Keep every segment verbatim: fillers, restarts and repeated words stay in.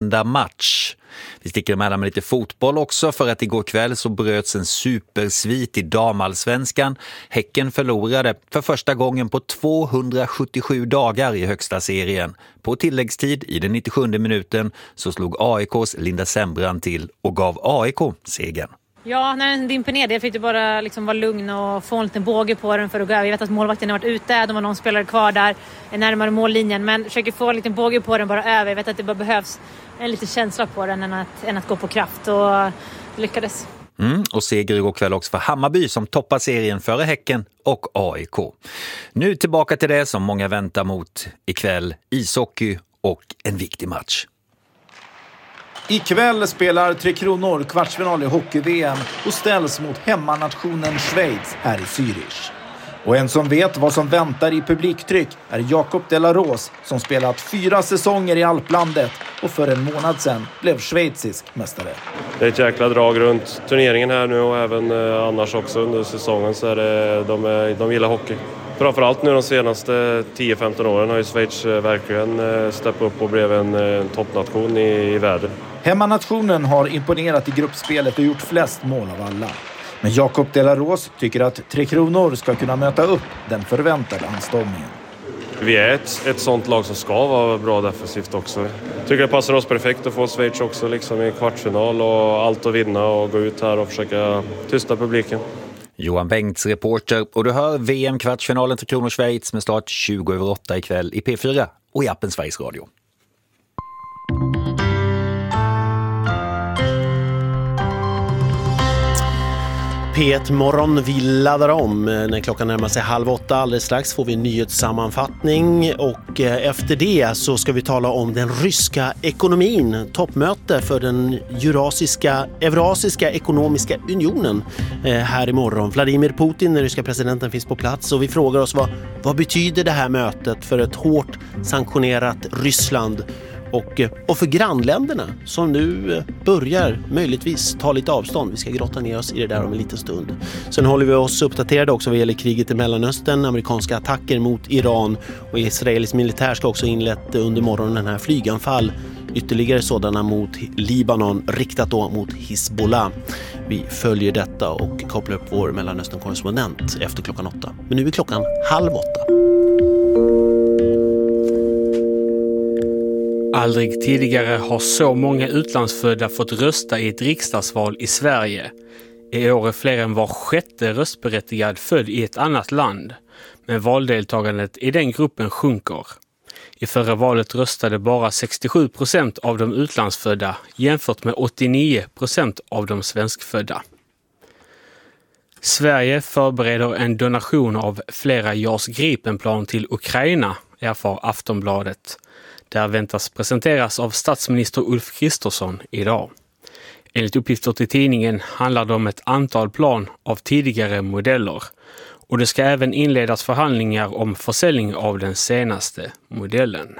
varenda match. Vi sticker emellan med lite fotboll också, för att igår kväll så bröts en supersvit i damallsvenskan. Häcken förlorade för första gången på tvåhundrasjuttiosju dagar i högsta serien. På tilläggstid i den nittiosjunde minuten så slog A I K:s Linda Sembrand till och gav A I K segern. Ja, när den dimper ner, jag fick du bara liksom vara lugn och få en liten båge på den för att gå över. Jag vet att målvakten har varit ute, de har någon spelare kvar där närmare mållinjen, men försöker få en liten båge på den bara över. Jag vet att det bara behövs en liten känsla på den än att, än att gå på kraft, och lyckades. Mm, och seger igår kväll också för Hammarby som toppar serien före Häcken och A I K. Nu tillbaka till det som många väntar mot ikväll, ishockey och en viktig match. Ikväll spelar Tre Kronor kvartsfinal i hockey-V M och ställs mot hemmanationen Schweiz här i Zürich. Och en som vet vad som väntar i publiktryck är Jakob de la Rose, som spelat fyra säsonger i Alplandet och för en månad sedan blev schweizisk mästare. Det är ett jäkla drag runt turneringen här nu, och även eh, annars också under säsongen så är det, de, är, de gillar hockey. Framförallt nu de senaste tio femton åren har ju Schweiz verkligen steppat upp och blev en, en toppnation i, i världen. Hemmanationen har imponerat i gruppspelet och gjort flest mål av alla. Men Jakob de la Rose tycker att Tre Kronor ska kunna möta upp den förväntade anstormningen. Vi är ett, ett sånt lag som ska vara bra defensivt också. Jag tycker det passar oss perfekt att få Schweiz också liksom i kvartsfinal och allt att vinna och gå ut här och försöka tysta publiken. Johan Bengts reporter, och du hör V M-kvartsfinalen till Kronor Schweiz med start tjugo över åtta ikväll i P fyra och i appen Sveriges Radio. P ett morgon, vi laddar om. När klockan närmar sig halv åtta alldeles strax får vi en nyhetssammanfattning, och efter det så ska vi tala om den ryska ekonomin. Toppmöte för den Eurasiska, Eurasiska ekonomiska unionen här imorgon. Vladimir Putin, den ryska presidenten, finns på plats, och vi frågar oss vad, vad betyder det här mötet för ett hårt sanktionerat Ryssland och, och för grannländerna som nu börjar möjligtvis ta lite avstånd. Vi ska grotta ner oss i det där om en liten stund. Sen håller vi oss uppdaterade också vad gäller kriget i Mellanöstern, amerikanska attacker mot Iran, och israelisk militär ska också inlett under morgonen den här flyganfall, ytterligare sådana mot Libanon, riktat då mot Hizbollah. Vi följer detta och kopplar upp vår Mellanöstern-korrespondent efter klockan åtta. Men nu är klockan halv åtta. Aldrig tidigare har så många utlandsfödda fått rösta i ett riksdagsval i Sverige. I år är fler än var sjätte röstberättigad född i ett annat land, men valdeltagandet i den gruppen sjunker. I förra valet röstade bara sextiosju procent av de utlandsfödda jämfört med åttionio procent av de svenskfödda. Sverige förbereder en donation av flera JAS Gripenplan till Ukraina, erfar Aftonbladet. Där väntas presenteras av statsminister Ulf Kristersson idag. Enligt uppgifter till tidningen handlar det om ett antal plan av tidigare modeller, och det ska även inledas förhandlingar om försäljning av den senaste modellen.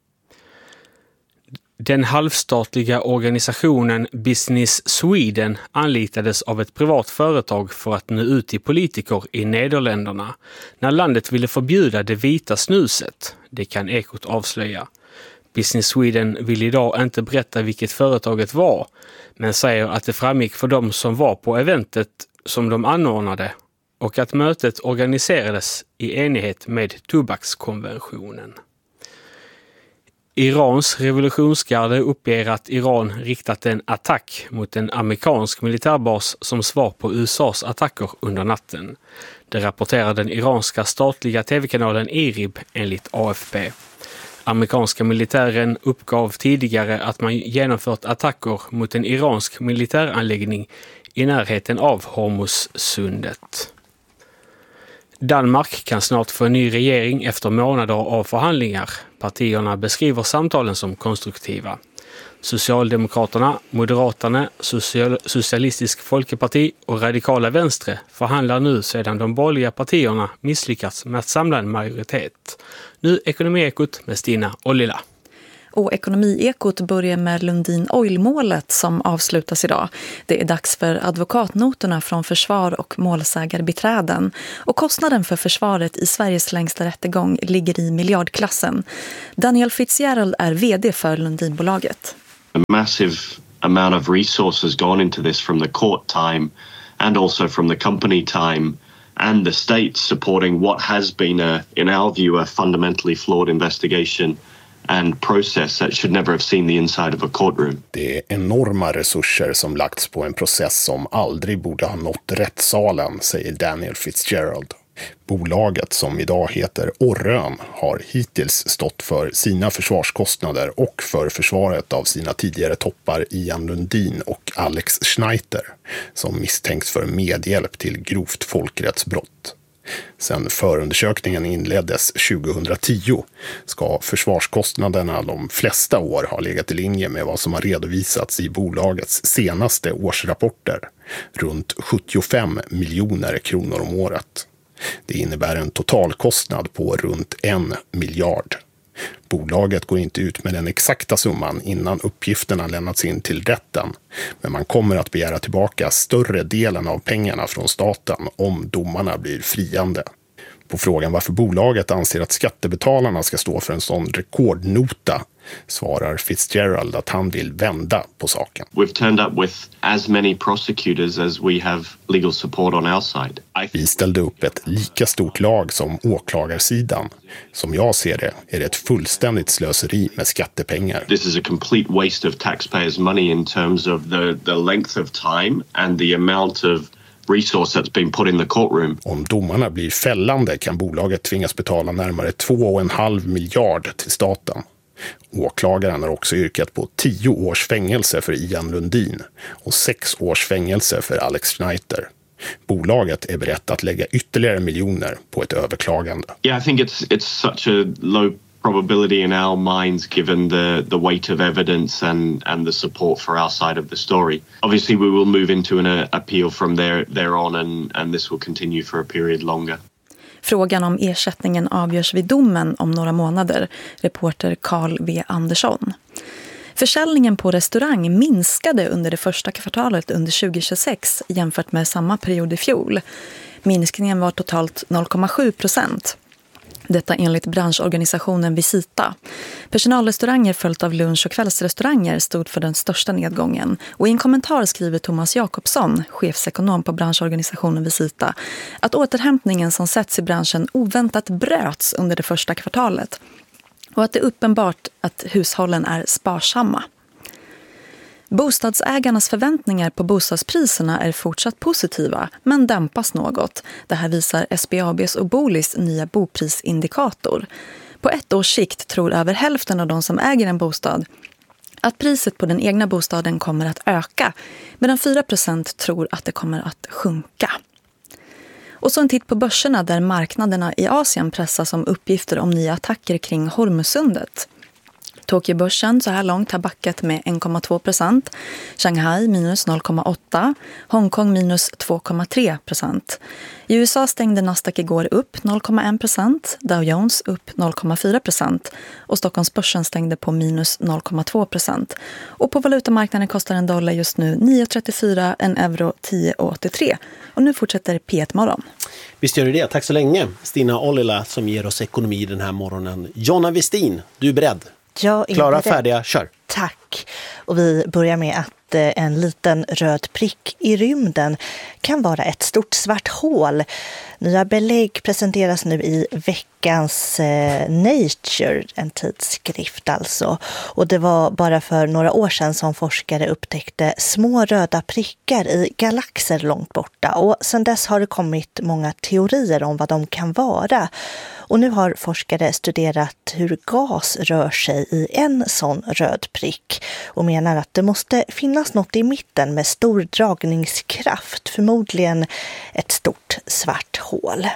Den halvstatliga organisationen Business Sweden anlitades av ett privat företag för att nå ut till politiker i Nederländerna när landet ville förbjuda det vita snuset. Det kan Ekot avslöja. Business Sweden vill idag inte berätta vilket företaget var, men säger att det framgick för dem som var på eventet som de anordnade och att mötet organiserades i enighet med tobakskonventionen. Irans revolutionsgarde uppger att Iran riktat en attack mot en amerikansk militärbas som svar på U S A:s attacker under natten. Det rapporterar den iranska statliga tv-kanalen IRIB enligt A F P. Amerikanska militären uppgav tidigare att man genomfört attacker mot en iransk militäranläggning i närheten av Hormuzsundet. Danmark kan snart få en ny regering efter månader av förhandlingar. Partierna beskriver samtalen som konstruktiva. Socialdemokraterna, Moderaterna, Social- Socialistisk Folkeparti och Radikala Vänstre förhandlar nu sedan de borgerliga partierna misslyckats med att samla en majoritet. Nu Ekonomiekot med Stina och Lilla. Och Ekonomiekot börjar med Lundin Oil-målet som avslutas idag. Det är dags för advokatnoterna från försvar och målsägarbiträden. Och kostnaden för försvaret i Sveriges längsta rättegång ligger i miljardklassen. Daniel Fitzgerald är vd för Lundinbolaget. A massive amount of resources gone into this from the court time and also from the company time and the state supporting what has been, a, in our view, a fundamentally flawed investigation and process that should never have seen the inside of a courtroom. Det är enorma resurser som lagts på en process som aldrig borde ha nått rättssalen, säger Daniel Fitzgerald. Bolaget, som idag heter Orrön, har hittills stått för sina försvarskostnader och för försvaret av sina tidigare toppar Ian Lundin och Alex Schneiter, som misstänks för medhjälp till grovt folkrättsbrott. Sen förundersökningen inleddes tjugohundratio ska försvarskostnaderna de flesta år ha legat i linje med vad som har redovisats i bolagets senaste årsrapporter, runt sjuttiofem miljoner kronor om året. Det innebär en totalkostnad på runt en miljard. Bolaget går inte ut med den exakta summan innan uppgifterna lämnats in till rätten, men man kommer att begära tillbaka större delen av pengarna från staten om domarna blir friande. På frågan varför bolaget anser att skattebetalarna ska stå för en sån rekordnota svarar Fitzgerald att han vill vända på saken. We've turned up with as many prosecutors as we have legal support on our side. Vi ställde upp ett lika stort lag som åklagarsidan. Som jag ser det är det ett fullständigt slöseri med skattepengar. This is a complete waste of taxpayers' money in terms of the, the length of time and the amount of resource that's been put in the courtroom. Om domarna blir fällande kan bolaget tvingas betala närmare två och en halv miljard till staten. Åklagaren har också yrkat på tio års fängelse för Ian Lundin och sex års fängelse för Alex Schneiter. Bolaget är berett att lägga ytterligare miljoner på ett överklagande. Yeah, I think it's it's such a low probability in our minds given the the weight of evidence and and the support for our side of the story. Obviously we will move into an uh, appeal from there there on and and this will continue for a period longer. Frågan om ersättningen avgörs vid domen om några månader, reporter Carl W. Andersson. Försäljningen på restaurang minskade under det första kvartalet under tjugohundratjugosex jämfört med samma period i fjol. Minskningen var totalt noll komma sju procent. Detta enligt branschorganisationen Visita. Personalrestauranger följt av lunch- och kvällsrestauranger stod för den största nedgången. Och i en kommentar skriver Thomas Jakobsson, chefsekonom på branschorganisationen Visita, att återhämtningen som setts i branschen oväntat bröts under det första kvartalet. Och att det är uppenbart att hushållen är sparsamma. Bostadsägarnas förväntningar på bostadspriserna är fortsatt positiva, men dämpas något. Det här visar S B A B:s och Bolis nya boprisindikator. På ett års sikt tror över hälften av de som äger en bostad att priset på den egna bostaden kommer att öka, medan fyra procent tror att det kommer att sjunka. Och så en titt på börserna där marknaderna i Asien pressas om uppgifter om nya attacker kring Hormuzsundet. Tokyobörsen så här långt har backat med en komma två procent, Shanghai minus noll komma åtta, Hongkong minus två komma tre procent. I U S A stängde Nasdaq igår upp noll komma en procent, Dow Jones upp noll komma fyra procent och Stockholmsbörsen stängde på minus noll komma två procent. Och på valutamarknaden kostar en dollar just nu nio komma trettiofyra, en euro tio komma åttiotre. Och nu fortsätter P ett morgon. Visst gör du det. Tack så länge, Stina Ollila som ger oss ekonomi den här morgonen. Jonna Westin, du är beredd? Jag är Klara, beredd. färdiga, kör. Tack. Och vi börjar med att en liten röd prick i rymden kan vara ett stort svart hål. Nya belägg presenteras nu i veckans eh, Nature, en tidskrift alltså. Och det var bara för några år sedan som forskare upptäckte små röda prickar i galaxer långt borta. Och sedan dess har det kommit många teorier om vad de kan vara. Och nu har forskare studerat hur gas rör sig i en sån röd prick och menar att det måste finnas något i mitten med stor dragningskraft, förmodligen ett stort svart hål.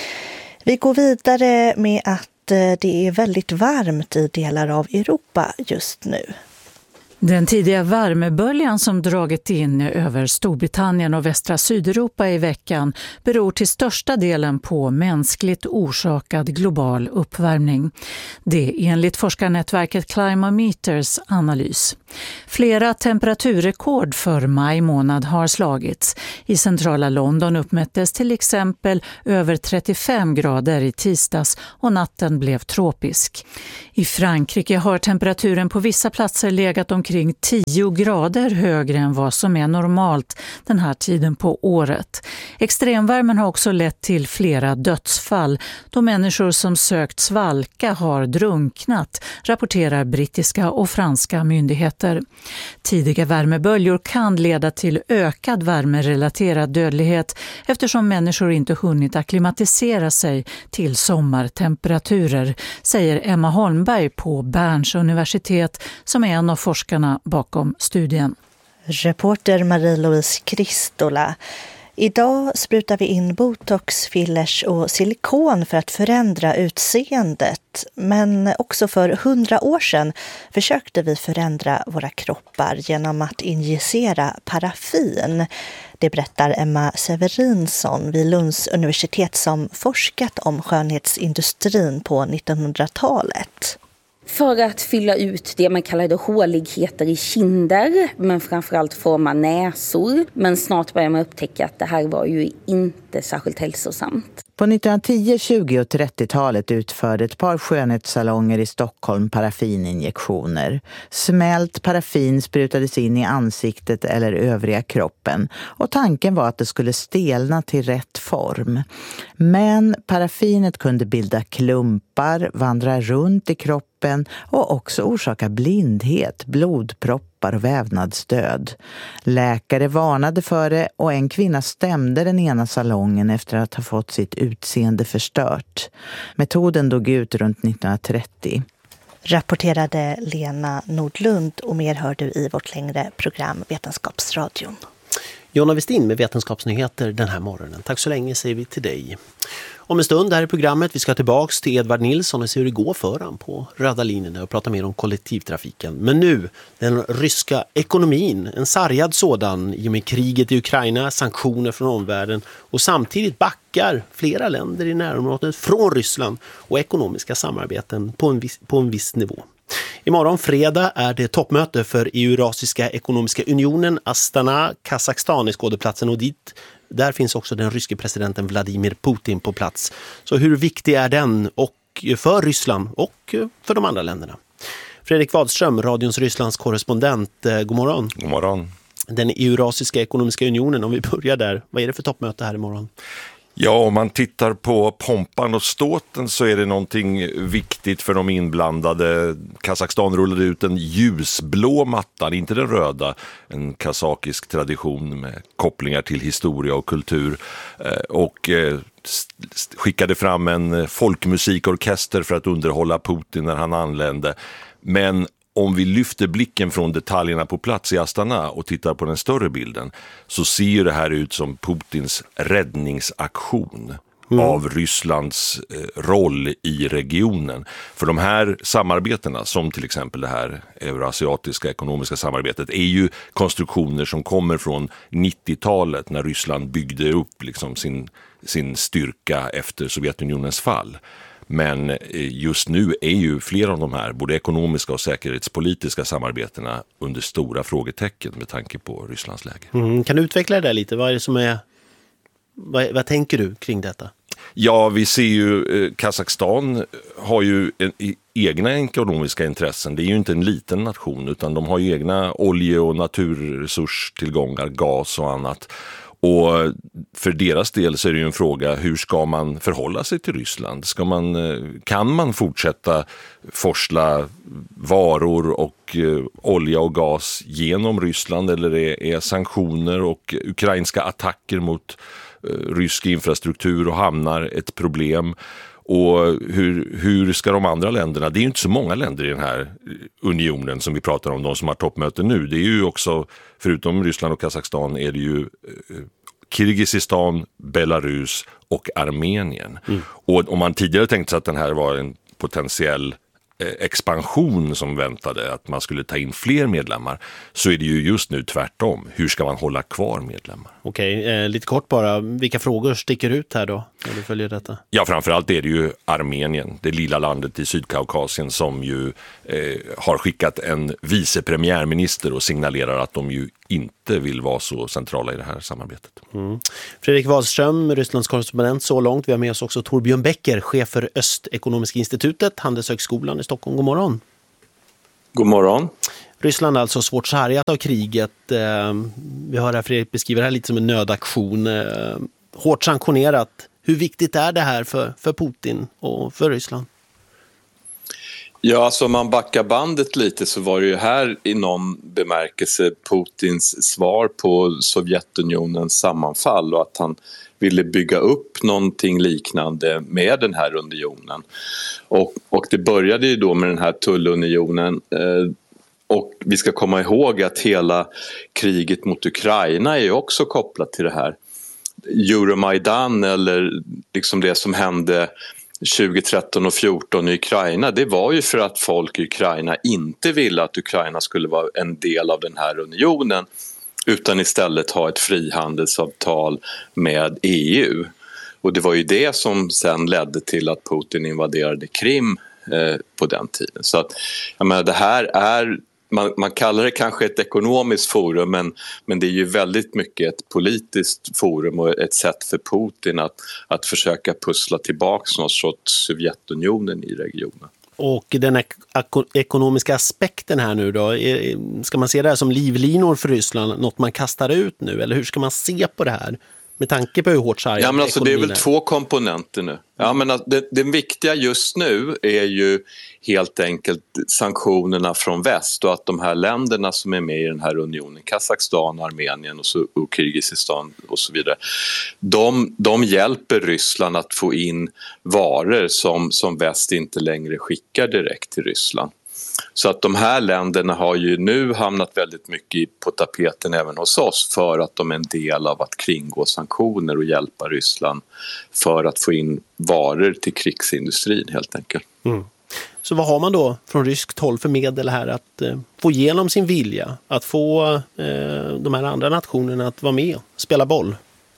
Vi går vidare med att det är väldigt varmt i delar av Europa just nu. Den tidiga värmeböljan som dragit in över Storbritannien och västra Sydeuropa i veckan beror till största delen på mänskligt orsakad global uppvärmning. Det är enligt forskarnätverket Climometers analys. Flera temperaturrekord för maj månad har slagits. I centrala London uppmättes till exempel över trettiofem grader i tisdags och natten blev tropisk. I Frankrike har temperaturen på vissa platser legat omkring omkring tio grader högre än vad som är normalt den här tiden på året. Extremvärmen har också lett till flera dödsfall då människor som sökt svalka har drunknat, rapporterar brittiska och franska myndigheter. Tidiga värmeböljor kan leda till ökad värmerelaterad dödlighet eftersom människor inte hunnit akklimatisera sig till sommartemperaturer, säger Emma Holmberg på Berns universitet som är en av forskarna bakom studien. Reporter Marie-Louise Kristola. Idag sprutar vi in botox, fillers och silikon för att förändra utseendet. Men också för hundra år sedan försökte vi förändra våra kroppar genom att injicera paraffin. Det berättar Emma Severinsson vid Lunds universitet som forskat om skönhetsindustrin på nittonhundratalet. För att fylla ut det man kallade håligheter i kinder, men framförallt forma näsor. Men snart börjar man upptäcka att det här var ju inte särskilt hälsosamt. På nittonhundratio-, tjugo- och trettiotalet utförde ett par skönhetssalonger i Stockholm paraffininjektioner. Smält paraffin sprutades in i ansiktet eller övriga kroppen och tanken var att det skulle stelna till rätt form. Men paraffinet kunde bilda klumpar, vandra runt i kroppen och också orsaka blindhet, blodproppar och vävnadsdöd. Läkare varnade för det och en kvinna stämde den ena salongen efter att ha fått sitt utseende förstört. Metoden dog ut runt nittonhundratrettio. Rapporterade Lena Nordlund och mer hör du i vårt längre program Vetenskapsradion. Jonna Westin med Vetenskapsnyheter den här morgonen. Tack så länge säger vi till dig. Om en stund här i programmet, vi ska tillbaka till Edvard Nilsson och se hur det går för han på röda linjerna och prata mer om kollektivtrafiken. Men nu, den ryska ekonomin, en sargad sådan i och med kriget i Ukraina, sanktioner från omvärlden och samtidigt backar flera länder i närområdet från Ryssland och ekonomiska samarbeten på en viss, på en viss nivå. Imorgon fredag är det toppmöte för Eurasiska ekonomiska unionen Astana, Kazakstan i skådeplatsen och dit där finns också den ryske presidenten Vladimir Putin på plats. Så hur viktig är den och för Ryssland och för de andra länderna? Fredrik Wadström, radions Rysslands korrespondent. God morgon. God morgon. Den Eurasiska ekonomiska unionen, om vi börjar där. Vad är det för toppmöte här imorgon? Ja, om man tittar på pompan och ståten så är det någonting viktigt för de inblandade. Kazakstan rullade ut en ljusblå mattan, inte den röda. En kazakisk tradition med kopplingar till historia och kultur. Och skickade fram en folkmusikorkester för att underhålla Putin när han anlände. Men om vi lyfter blicken från detaljerna på plats i Astana och tittar på den större bilden så ser ju det här ut som Putins räddningsaktion mm. av Rysslands eh, roll i regionen. För de här samarbetena, som till exempel det här eurasiatiska ekonomiska samarbetet, är ju konstruktioner som kommer från nittiotalet när Ryssland byggde upp liksom sin, sin styrka efter Sovjetunionens fall. Men just nu är ju flera av de här, både ekonomiska och säkerhetspolitiska samarbetena under stora frågetecken med tanke på Rysslands läge. Mm, kan du utveckla det där lite? Vad är det som är, vad, vad tänker du kring detta? Ja, vi ser ju eh, Kazakstan har ju en, i, egna ekonomiska intressen. Det är ju inte en liten nation utan de har ju egna olje- och naturresurstillgångar, gas och annat. Och för deras del så är det ju en fråga, hur ska man förhålla sig till Ryssland? Ska man, kan man fortsätta forsla varor och eh, olja och gas genom Ryssland, eller är, är sanktioner och ukrainska attacker mot eh, rysk infrastruktur och hamnar ett problem? Och hur, hur ska de andra länderna, det är ju inte så många länder i den här unionen som vi pratar om, de som har toppmöte nu. Det är ju också, förutom Ryssland och Kazakstan, är det ju eh, Kirgizistan, Belarus och Armenien. Mm. Och om man tidigare tänkte sig att den här var en potentiell expansion som väntade, att man skulle ta in fler medlemmar, så är det ju just nu tvärtom. Hur ska man hålla kvar medlemmar? Okej, eh, lite kort bara. Vilka frågor sticker ut här då när du följer detta? Ja, framförallt är det ju Armenien, det lilla landet i Sydkaukasien som ju eh, har skickat en vicepremiärminister och signalerar att de ju inte vill vara så centrala i det här samarbetet. Mm. Fredrik Wadström, Rysslands korrespondent så långt. Vi har med oss också Torbjörn Becker, chef för Östekonomiska institutet, Handelshögskolan i Stockholm. God morgon. God morgon. Ryssland är alltså svårt sargat av kriget. Vi hör här Fredrik beskriver det här lite som en nödaktion. Hårt sanktionerat. Hur viktigt är det här för, för Putin och för Ryssland? Ja, alltså om man backar bandet lite så var det ju här i någon bemärkelse Putins svar på Sovjetunionens sammanfall och att han ville bygga upp någonting liknande med den här unionen. Och, och det började ju då med den här tullunionen eh, och vi ska komma ihåg att hela kriget mot Ukraina är ju också kopplat till det här. Euromaidan eller liksom det som hände tjugohundratretton och fjorton i Ukraina, det var ju för att folk i Ukraina inte ville att Ukraina skulle vara en del av den här unionen utan istället ha ett frihandelsavtal med E U. Och det var ju det som sen ledde till att Putin invaderade Krim eh, på den tiden. Så att, jag menar, det här är, man, man kallar det kanske ett ekonomiskt forum, men, men det är ju väldigt mycket ett politiskt forum och ett sätt för Putin att, att försöka pussla tillbaka något sorts Sovjetunionen i regionen. Och den ek- ekonomiska aspekten här nu då, är, ska man se det här som livlinor för Ryssland, något man kastar ut nu, eller hur ska man se på det här med tanke på hur hårt sargad ja, men alltså, det är väl är? två komponenter nu. Ja, men alltså, det, det viktiga just nu är ju helt enkelt sanktionerna från väst och att de här länderna som är med i den här unionen, Kazakstan, Armenien och, så, och Kirgizistan och så vidare, de, de hjälper Ryssland att få in varor som, som väst inte längre skickar direkt till Ryssland. Så att de här länderna har ju nu hamnat väldigt mycket på tapeten även hos oss för att de är en del av att kringgå sanktioner och hjälpa Ryssland för att få in varor till krigsindustrin helt enkelt. Mm. Så vad har man då från ryskt håll för medel här att eh, få igenom sin vilja, att få eh, de här andra nationerna att vara med och spela boll?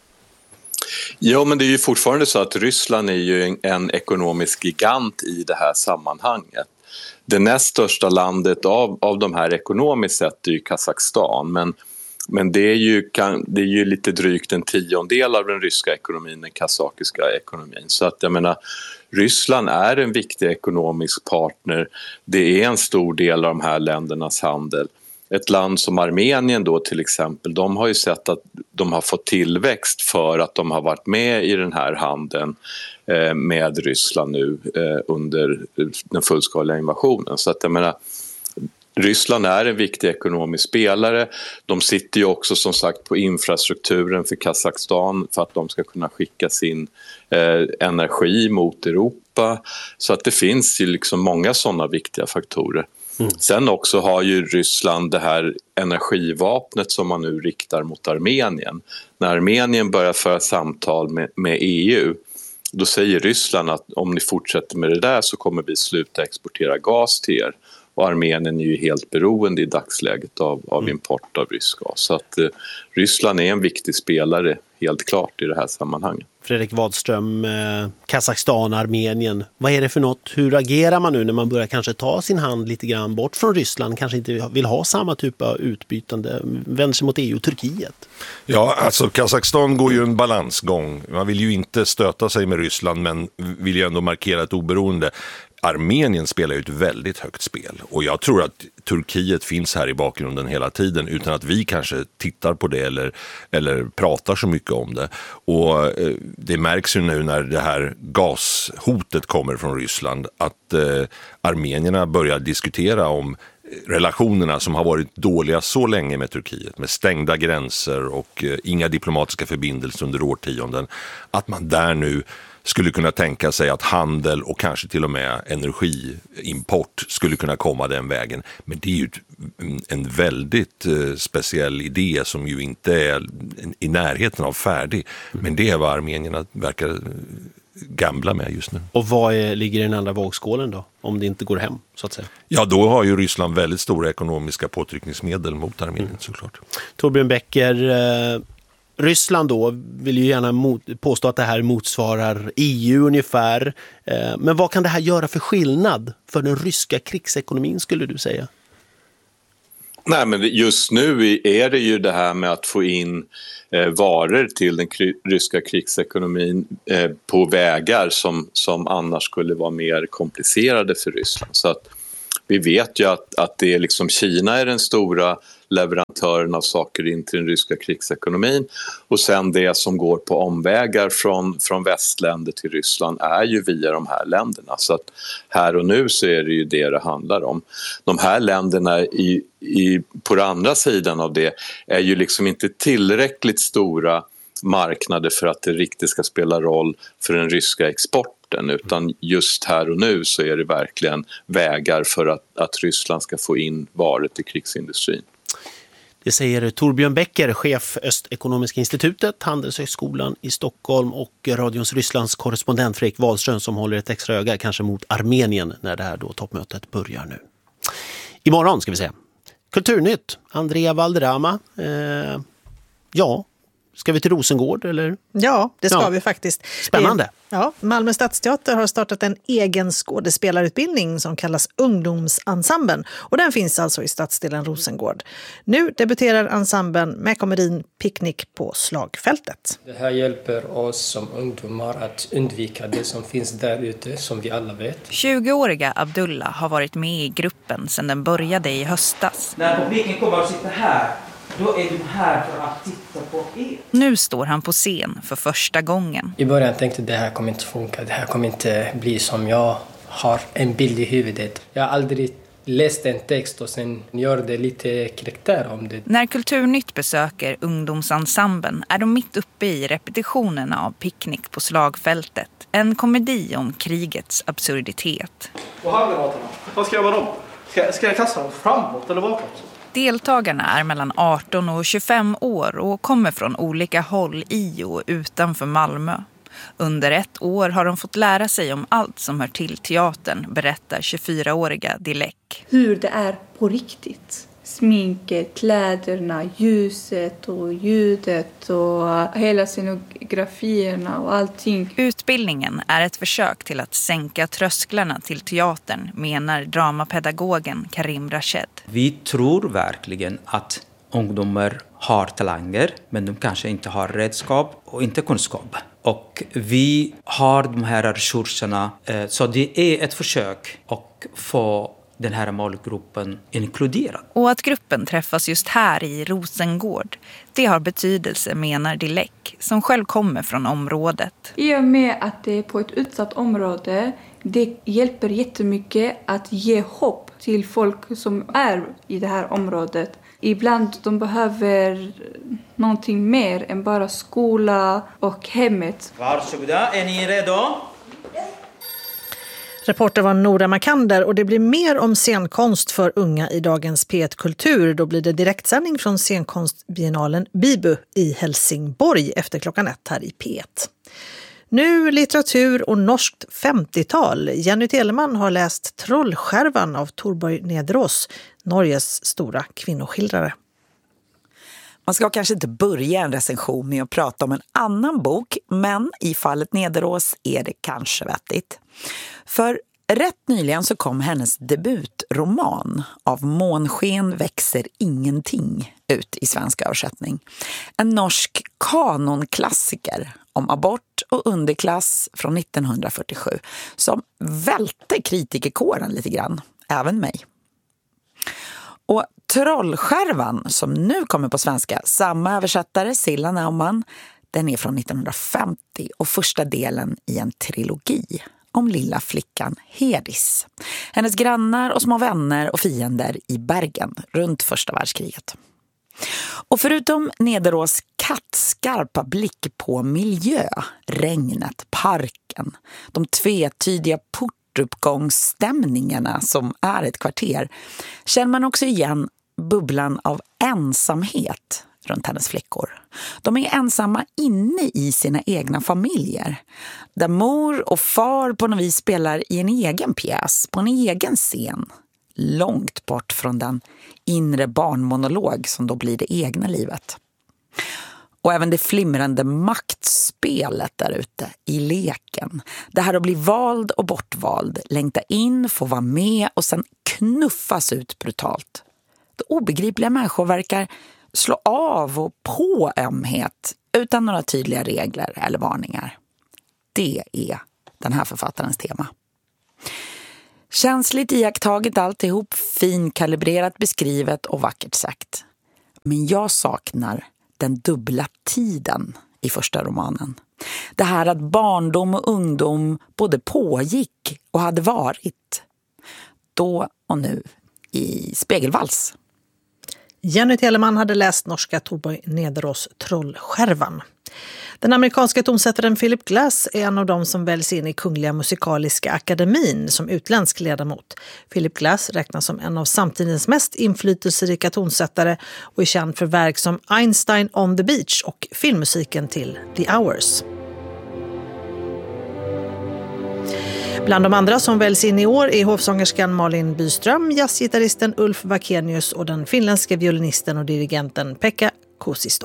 Ja, men det är ju fortfarande så att Ryssland är ju en, en ekonomisk gigant i det här sammanhanget. Det näst största landet av, av de här ekonomiskt sett är ju Kazakstan, men, men det, är ju, kan, det är ju lite drygt en tiondel av den ryska ekonomin, den kazakiska ekonomin. Så att jag menar, Ryssland är en viktig ekonomisk partner, det är en stor del av de här ländernas handel. Ett land som Armenien då till exempel, de har ju sett att de har fått tillväxt för att de har varit med i den här handeln med Ryssland nu under den fullskaliga invasionen. Så att jag menar, Ryssland är en viktig ekonomisk spelare. De sitter ju också som sagt på infrastrukturen för Kazakstan för att de ska kunna skicka sin eh, energi mot Europa. Så att det finns ju liksom många sådana viktiga faktorer. Mm. Sen också har ju Ryssland det här energivapnet som man nu riktar mot Armenien. När Armenien börjar föra samtal med, med E U, då säger Ryssland att om ni fortsätter med det där så kommer vi sluta exportera gas till er. Och Armenien är ju helt beroende i dagsläget av, av mm. import av rysk gas. Så att eh, Ryssland är en viktig spelare helt klart i det här sammanhanget. Fredrik Wadström, eh, Kazakstan, Armenien. Vad är det för något? Hur agerar man nu när man börjar kanske ta sin hand lite grann bort från Ryssland? Kanske inte vill ha samma typ av utbytande. Vänder sig mot E U och Turkiet. Ja, alltså Kazakstan går ju en balansgång. Man vill ju inte stöta sig med Ryssland men vill ju ändå markera ett oberoende. Armenien spelar ju ett väldigt högt spel och jag tror att Turkiet finns här i bakgrunden hela tiden utan att vi kanske tittar på det eller, eller pratar så mycket om det. Och eh, det märks ju nu när det här gashotet kommer från Ryssland att eh, armenierna börjar diskutera om relationerna som har varit dåliga så länge med Turkiet, med stängda gränser och eh, inga diplomatiska förbindelser under årtionden, att man där nu skulle kunna tänka sig att handel och kanske till och med energiimport skulle kunna komma den vägen. Men det är ju en väldigt eh, speciell idé som ju inte är i närheten av färdig. Men det är vad armenierna verkar gamla med just nu. Och vad är, ligger i den andra vågskålen då? Om det inte går hem, så att säga. Ja, då har ju Ryssland väldigt stora ekonomiska påtryckningsmedel mot Armenien mm. såklart. Torbjörn Becker, eh, Ryssland då vill ju gärna mot, påstå att det här motsvarar E U ungefär. Eh, men vad kan det här göra för skillnad för den ryska krigsekonomin skulle du säga? Nej, men just nu är det ju det här med att få in eh, varor till den kry- ryska krigsekonomin eh, på vägar som, som annars skulle vara mer komplicerade för Ryssland. Så att Vi vet ju att, att det är liksom Kina är den stora leverantören av saker in till den ryska krigsekonomin, och sen det som går på omvägar från, från västländer till Ryssland är ju via de här länderna. Så att här och nu så är det ju det det handlar om. De här länderna i, i, på den andra sidan av det är ju liksom inte tillräckligt stora marknader för att det riktigt ska spela roll för den ryska exporten, utan just här och nu så är det verkligen vägar för att, att Ryssland ska få in varor till krigsindustrin. Det säger Torbjörn Becker, chef Östekonomiska institutet, Handelshögskolan i Stockholm, och radions Rysslands korrespondent Fredrik Wahlström som håller ett extra öga kanske mot Armenien när det här då toppmötet börjar nu. Imorgon ska vi se. Kulturnytt, Andrea Valderrama. Eh, ja, ska vi till Rosengård eller? Ja, det ska ja. vi faktiskt. Spännande. Ja, Malmö Stadsteater har startat en egen skådespelarutbildning som kallas Ungdomsensemblen, och den finns alltså i stadsdelen Rosengård. Nu debuterar ensemblen med komedin Picknick på slagfältet. Det här hjälper oss som ungdomar att undvika det som finns där ute som vi alla vet. tjugoåriga Abdullah har varit med i gruppen sedan den började i höstas. När publiken kommer att sitta här, då är du här för att titta på er. Nu står han på scen för första gången. I början tänkte jag att det här kommer inte funka. Det här kommer inte bli som jag har en bild i huvudet. Jag har aldrig läst en text och sen gör det lite karaktär om det. När Kulturnytt besöker Ungdomsensemblen är de mitt uppe i repetitionerna av Picknick på slagfältet. En komedi om krigets absurditet. Och handgranaterna, vad ska jag göra med dem? Ska, ska jag kasta dem framåt eller bakåt? Deltagarna är mellan arton och tjugofem år och kommer från olika håll i och utanför Malmö. Under ett år har de fått lära sig om allt som hör till teatern, berättar tjugofyraåriga Dilek. Hur det är på riktigt. Sminket, kläderna, ljuset och ljudet och hela scenografierna och allting. Utbildningen är ett försök till att sänka trösklarna till teatern, menar dramapedagogen Karim Rashed. Vi tror verkligen att ungdomar har talanger, men de kanske inte har redskap och inte kunskap. Och vi har de här resurserna, så det är ett försök att få den här målgruppen inkluderad. Och att gruppen träffas just här i Rosengård, det har betydelse, menar Dilek, som själv kommer från området. I och med att det är på ett utsatt område, det hjälper jättemycket att ge hopp till folk som är i det här området. Ibland de behöver någonting mer än bara skola och hemmet. Varsågoda, är ni redo? Reporter var Nora Makander, och det blir mer om scenkonst för unga i dagens P ett Kultur. Då blir det direktsändning från scenkonstbiennalen Bibu i Helsingborg efter klockan ett här i P ett. Nu litteratur och norskt femtiotal. Jenny Telemann har läst Trollskärvan av Torborg Nedrås, Norges stora kvinnoskildrare. Man ska kanske inte börja en recension med att prata om en annan bok, men i fallet Nedrås är det kanske vettigt. För rätt nyligen så kom hennes debutroman Av månsken växer ingenting ut i svensk översättning. En norsk kanonklassiker om abort och underklass från nittonhundrafyrtiosju som välte kritikerkåren lite grann, även mig. Och Trollskärvan som nu kommer på svenska, samma översättare, Silla Naumann, den är från nittonhundrafemtio och första delen i en trilogi om lilla flickan Hedis. Hennes grannar och små vänner och fiender i Bergen runt första världskriget. Och förutom Nedrås kattskarpa blick på miljö, regnet, parken, de tvetydiga portuppgångsstämningarna som är ett kvarter, känner man också igen bubblan av ensamhet runt hennes flickor. De är ensamma inne i sina egna familjer. Där mor och far på något vis spelar i en egen pjäs, på en egen scen. Långt bort från den inre barnmonolog som då blir det egna livet. Och även det flimrande maktspelet där ute i leken. Det här att bli vald och bortvald, längta in, få vara med och sen knuffas ut brutalt. Det obegripliga människor verkar slå av och på ömhet utan några tydliga regler eller varningar. Det är den här författarens tema. Känsligt iakttaget alltihop, finkalibrerat beskrivet och vackert sagt. Men jag saknar den dubbla tiden i första romanen. Det här att barndom och ungdom både pågick och hade varit. Då och nu i Spegelvals. Jenny Telemann hade läst norska Torborg Nederås Trollskärvan. Den amerikanska tonsättaren Philip Glass är en av dem som väljs in i Kungliga Musikaliska Akademin som utländsk ledamot. Philip Glass räknas som en av samtidens mest inflytelserika tonsättare och är känd för verk som Einstein on the Beach och filmmusiken till The Hours. Bland de andra som väljs in i år är hovsångerskan Malin Byström, jazzgitarristen Ulf Vakenius och den finländska violinisten och dirigenten Pekka Kuusisto.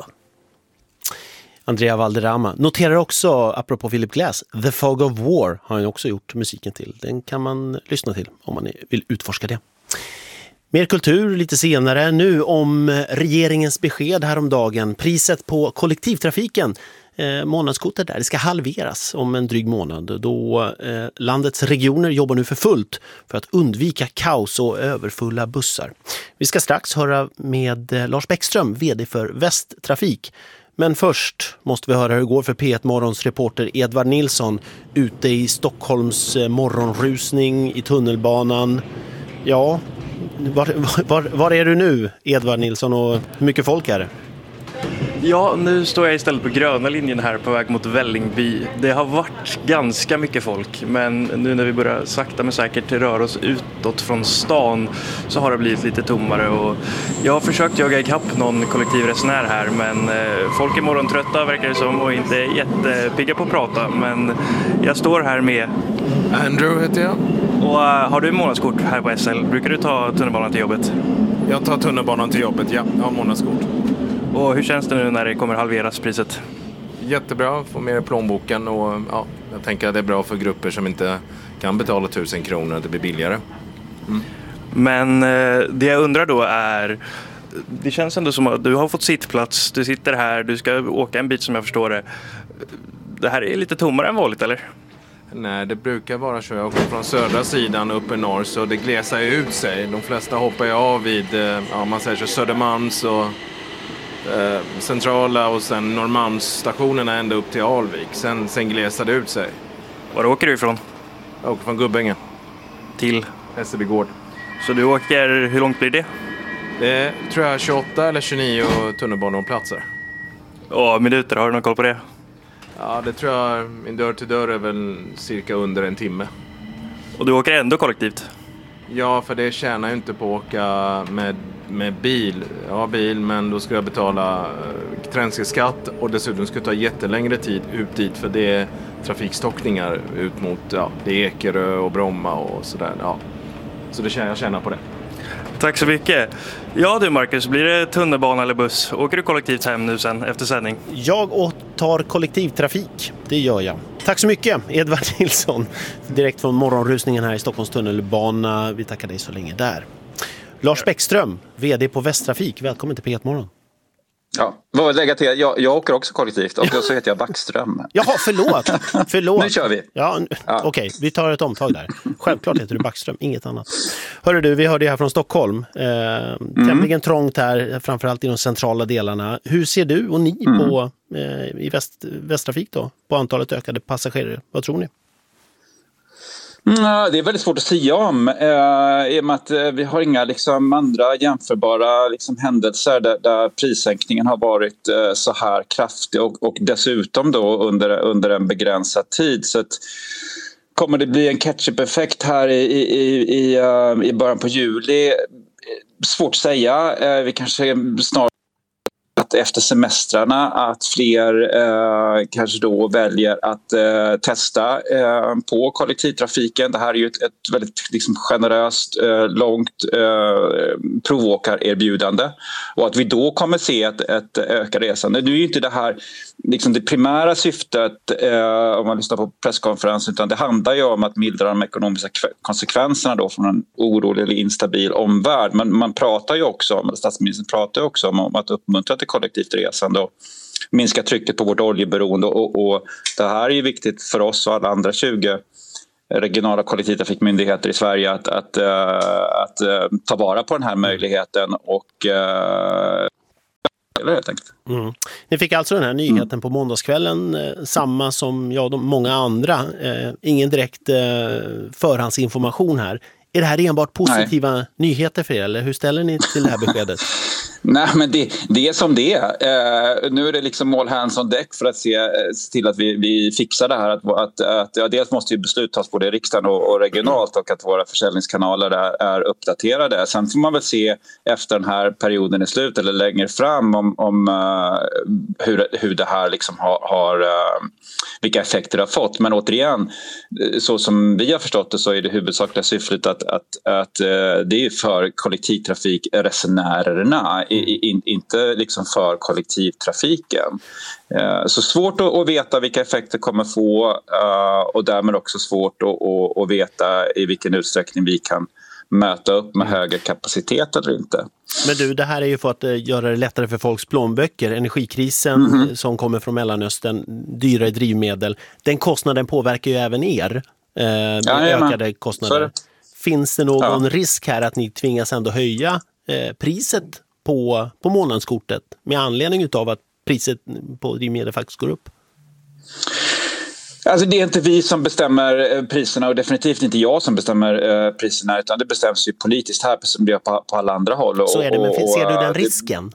Andrea Valderrama noterar också, apropå Philip Glass, The Fog of War har han också gjort musiken till. Den kan man lyssna till om man vill utforska det. Mer kultur lite senare. Nu om regeringens besked häromdagen. Priset på kollektivtrafiken, eh, månadskortet där, det ska halveras om en dryg månad. Då eh, landets regioner jobbar nu för fullt för att undvika kaos och överfulla bussar. Vi ska strax höra med eh, Lars Bäckström, vd för Västtrafik. Men först måste vi höra hur det går för P ett Morgons reporter Edvard Nilsson ute i Stockholms morgonrusning i tunnelbanan. Ja, var, var, var är du nu, Edvard Nilsson, och hur mycket folk är det? Ja, nu står jag istället på gröna linjen här på väg mot Vällingby. Det har varit ganska mycket folk, men nu när vi börjar sakta men säkert röra oss utåt från stan så har det blivit lite tommare. Och jag har försökt jaga ikapp någon kollektivresenär här, men folk är morgontrötta verkar det som och inte jättepigga på att prata. Men jag står här med Andrew heter jag. Och uh, har du månadskort här på S L? Brukar du ta tunnelbanan till jobbet? Jag tar tunnelbanan till jobbet, ja. Jag har månadskort. Och hur känns det nu när det kommer halveras priset? Jättebra, få mer i plånboken och ja, jag tänker att det är bra för grupper som inte kan betala tusen kronor, att det blir billigare. Mm. Men eh, det jag undrar då är, det känns ändå som att du har fått sittplats, du sitter här, du ska åka en bit som jag förstår det. Det här är lite tommare än vanligt, eller? Nej, det brukar vara så. Jag åker från södra sidan upp i norr så det glesar ju ut sig. De flesta hoppar ju av vid, ja, man säger så, Södermalms och eh, centrala och sen Norrmalmsstationerna ända upp till Alvik. Sen, sen glesar det ut sig. Var åker du ifrån? Jag åker från Gubbängen. Till? Hässelbygård. Så du åker, hur långt blir det? Det tror jag tjugoåtta eller tjugonio tunnelbaneplatser. Ja, minuter, har du någon koll på det? Ja, det tror jag, min dörr till dörr är väl cirka under en timme. Och du åker ändå kollektivt? Ja, för det tjänar ju inte på att åka med, med bil. Jag har bil, men då ska jag betala uh, tränselskatt och dessutom ska det ta jättelängre tid ut dit för det är trafikstockningar ut mot ja, det är Ekerö och Bromma och sådär. Ja. Så det tjänar jag tjänar på det. Tack så mycket. Ja du Marcus, blir det tunnelbana eller buss? Åker du kollektivt hem nu sen efter sändning? Jag tar kollektivtrafik, det gör jag. Tack så mycket Edvard Nilsson, direkt från morgonrusningen här i Stockholms tunnelbana. Vi tackar dig så länge där. Lars Bäckström, vd på Västtrafik, välkommen till P ett Morgon. Ja, vad vill lägga till? Jag, jag åker också kollektivt och så heter jag Backström. Jaha, förlåt. förlåt. Nu kör vi. Ja, ja. Okej, vi tar ett omtag där. Självklart heter du Backström, inget annat. Hörru du, vi hörde här från Stockholm. Eh, mm. Tämligen trångt här, framförallt i de centrala delarna. Hur ser du och ni mm. på eh, i väst, Västtrafik då? På antalet ökade passagerare? Vad tror ni? Mm, det är väldigt svårt att säga om eh, i och med att eh, vi har inga liksom, andra jämförbara liksom, händelser där, där prissänkningen har varit eh, så här kraftig och, och dessutom då under, under en begränsad tid. Så att, kommer det bli en catch-up-effekt här i, i, i, uh, i början på juli? Svårt att säga. Eh, vi kanske snart att efter semestrarna att fler eh, kanske då väljer att eh, testa eh, på kollektivtrafiken. Det här är ju ett, ett väldigt liksom, generöst, eh, långt eh, provåkarerbjudande. Och att vi då kommer se ett, ett ökat resande. Nu är ju inte det här liksom, det primära syftet eh, om man lyssnar på presskonferensen, utan det handlar ju om att mildra de ekonomiska konsekvenserna då från en orolig eller instabil omvärld. Men man pratar ju också om, statsministern pratar ju också om, om att uppmuntra till kollektivt resande och minska trycket på vårt oljeberoende och, och det här är ju viktigt för oss och alla andra tjugo regionala kollektivtrafikmyndigheter i Sverige att, att, att, att ta vara på den här möjligheten och helt enkelt. Mm. Ni fick alltså den här nyheten mm. på måndagskvällen, eh, samma som ja, de många andra. Eh, ingen direkt eh, förhandsinformation här. Är det här enbart positiva Nej. nyheter för er, eller hur ställer ni till det här beskedet? Nej, men det, det är som det är. Eh, nu är det liksom all hands on deck för att se, se till att vi, vi fixar det här. Att, att, att, ja, dels måste ju beslut tas både i riksdagen och, och regionalt och att våra försäljningskanaler är, är uppdaterade. Sen får man väl se efter den här perioden är slut eller längre fram om, om uh, hur, hur det här liksom har, har uh, vilka effekter det har fått. Men återigen, så som vi har förstått det så är det huvudsakliga syftet att, att, att uh, det är för kollektivtrafikresenärerna, In, inte liksom för kollektivtrafiken. Uh, så svårt att, att veta vilka effekter kommer få uh, och därmed också svårt att, att, att veta i vilken utsträckning vi kan möta upp med högre kapacitet eller inte. Men du, det här är ju för att uh, göra det lättare för folks plånböcker. Energikrisen mm-hmm. som kommer från Mellanöstern, dyrare drivmedel, den kostnaden påverkar ju även er. Uh, ja, ökade kostnader. Finns det någon ja. risk här att ni tvingas ändå höja uh, priset på, på månadskortet med anledning av att priset på drivmedel faktiskt går upp? Alltså det är inte vi som bestämmer priserna och definitivt inte jag som bestämmer priserna, utan det bestäms ju politiskt här som det är på, på alla andra håll. Och, Så är det, men och, ser du den det, risken?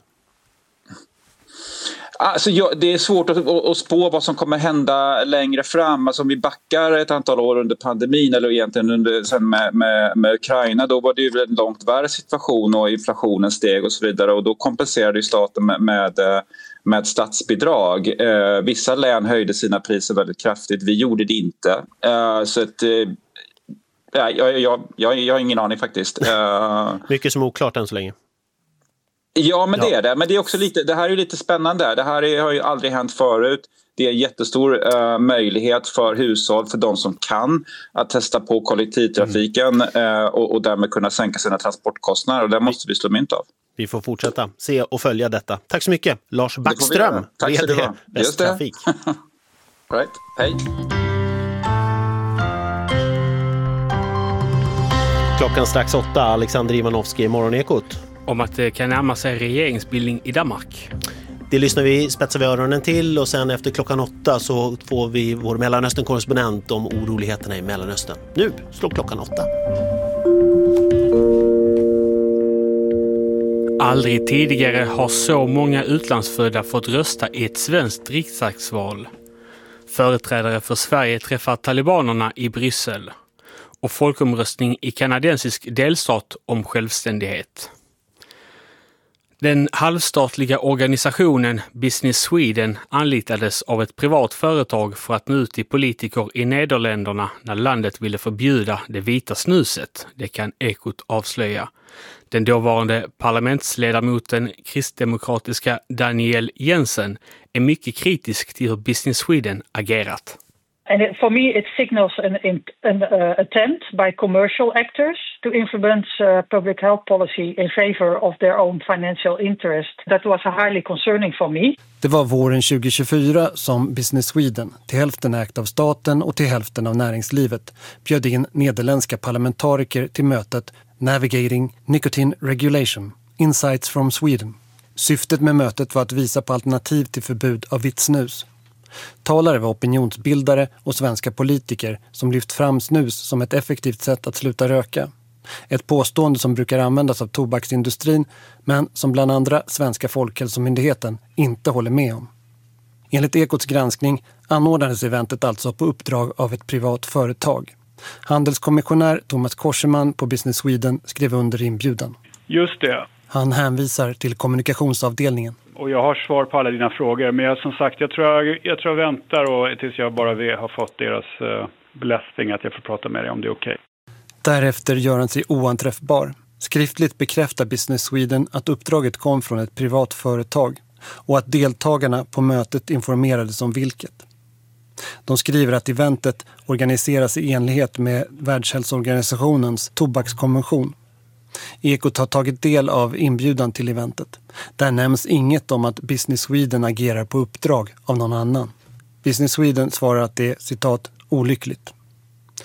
Alltså, ja, det är svårt att, att spå vad som kommer hända längre fram. Alltså, om vi backar ett antal år under pandemin eller egentligen under, sen med, med, med Ukraina, då var det ju en långt värre situation och inflationen steg och så vidare, och då kompenserade ju staten med, med, med statsbidrag. Eh, vissa län höjde sina priser väldigt kraftigt, vi gjorde det inte. Eh, så att, eh, jag, jag, jag, jag har ingen aning faktiskt. Eh, Mycket som är oklart än så länge. Ja, men det är det. Men det är också lite, det här är ju lite spännande. Det här är, har ju aldrig hänt förut. Det är en jättestor uh, möjlighet för hushåll, för de som kan, att testa på kollektivtrafiken mm. uh, och, och därmed kunna sänka sina transportkostnader. Och det måste vi slå mynt av. Vi får fortsätta se och följa detta. Tack så mycket, Lars Backström. Tack så mycket. Västtrafik. Right. Hej. Klockan strax åtta, Alexander Ivanovski i Morgonekot. Om att det kan närma sig regeringsbildning i Danmark. Det lyssnar vi, spetsar vi öronen till, och sen efter klockan åtta så får vi vår Mellanöstern-korrespondent om oroligheterna i Mellanöstern. Nu slår klockan åtta. Aldrig tidigare har så många utlandsfödda fått rösta i ett svenskt riksdagsval. Företrädare för Sverige träffar talibanerna i Bryssel. Och folkomröstning i kanadensisk delstat om självständighet. Den halvstatliga organisationen Business Sweden anlitades av ett privat företag för att nå ut till politiker i Nederländerna när landet ville förbjuda det vita snuset. Det kan Ekot avslöja. Den dåvarande parlamentsledamoten kristdemokratiska Daniel Jensen är mycket kritisk till hur Business Sweden agerat. And it, for me, it signals an, an uh, attempt by commercial actors to influence uh, public health policy in favor of their own financial interest. That was highly concerning for me. Det var våren tjugo tjugofyra som Business Sweden, till hälften ägt av staten och till hälften av näringslivet, bjöd in nederländska parlamentariker till mötet Navigating Nicotine Regulation, Insights from Sweden. Syftet med mötet var att visa på alternativ till förbud av vitt snus. Talare var opinionsbildare och svenska politiker som lyft fram snus som ett effektivt sätt att sluta röka. Ett påstående som brukar användas av tobaksindustrin, men som bland andra Svenska Folkhälsomyndigheten inte håller med om. Enligt Ekots granskning anordnades eventet alltså på uppdrag av ett privat företag. Handelskommissionär Thomas Korseman på Business Sweden skrev under inbjudan. Just det. Han hänvisar till kommunikationsavdelningen. Och jag har svar på alla dina frågor, men jag, som sagt, jag tror jag, jag, tror jag väntar och, tills jag bara har fått deras uh, blessing att jag får prata med dig om det är okej. Okay. Därefter gör han sig oanträffbar. Skriftligt bekräftar Business Sweden att uppdraget kom från ett privat företag och att deltagarna på mötet informerades om vilket. De skriver att eventet organiseras i enlighet med Världshälsoorganisationens tobakskonvention. Ekot har tagit del av inbjudan till eventet. Där nämns inget om att Business Sweden agerar på uppdrag av någon annan. Business Sweden svarar att det är, citat, olyckligt.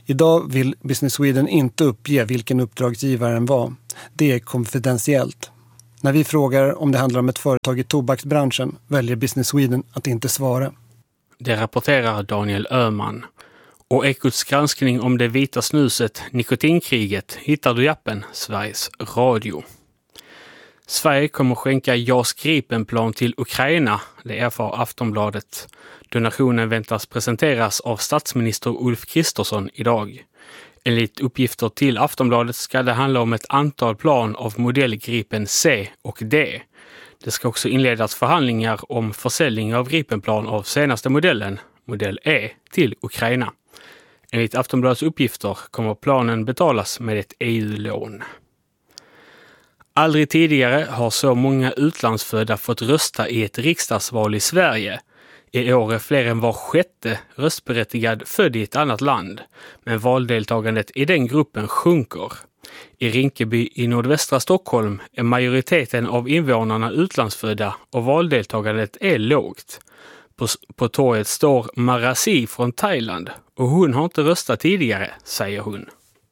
Idag vill Business Sweden inte uppge vilken uppdragsgivaren var. Det är konfidentiellt. När vi frågar om det handlar om ett företag i tobaksbranschen väljer Business Sweden att inte svara. Det rapporterar Daniel Öhman. Och Ekots granskning om det vita snuset, nikotinkriget, hittar du i appen Sveriges Radio. Sverige kommer skänka JAS Gripenplan till Ukraina, det erfar Aftonbladet. Donationen väntas presenteras av statsminister Ulf Kristersson idag. Enligt uppgifter till Aftonbladet ska det handla om ett antal plan av modell Gripen C och D. Det ska också inledas förhandlingar om försäljning av Gripenplan av senaste modellen, modell E, till Ukraina. Enligt Aftonbladets uppgifter kommer planen betalas med ett E U-lån. Aldrig tidigare har så många utlandsfödda fått rösta i ett riksdagsval i Sverige. I år är fler än var sjätte röstberättigad född i ett annat land, men valdeltagandet i den gruppen sjunker. I Rinkeby i nordvästra Stockholm är majoriteten av invånarna utlandsfödda och valdeltagandet är lågt. På, på torget står Marasi från Thailand och hon har inte röstat tidigare, säger hon.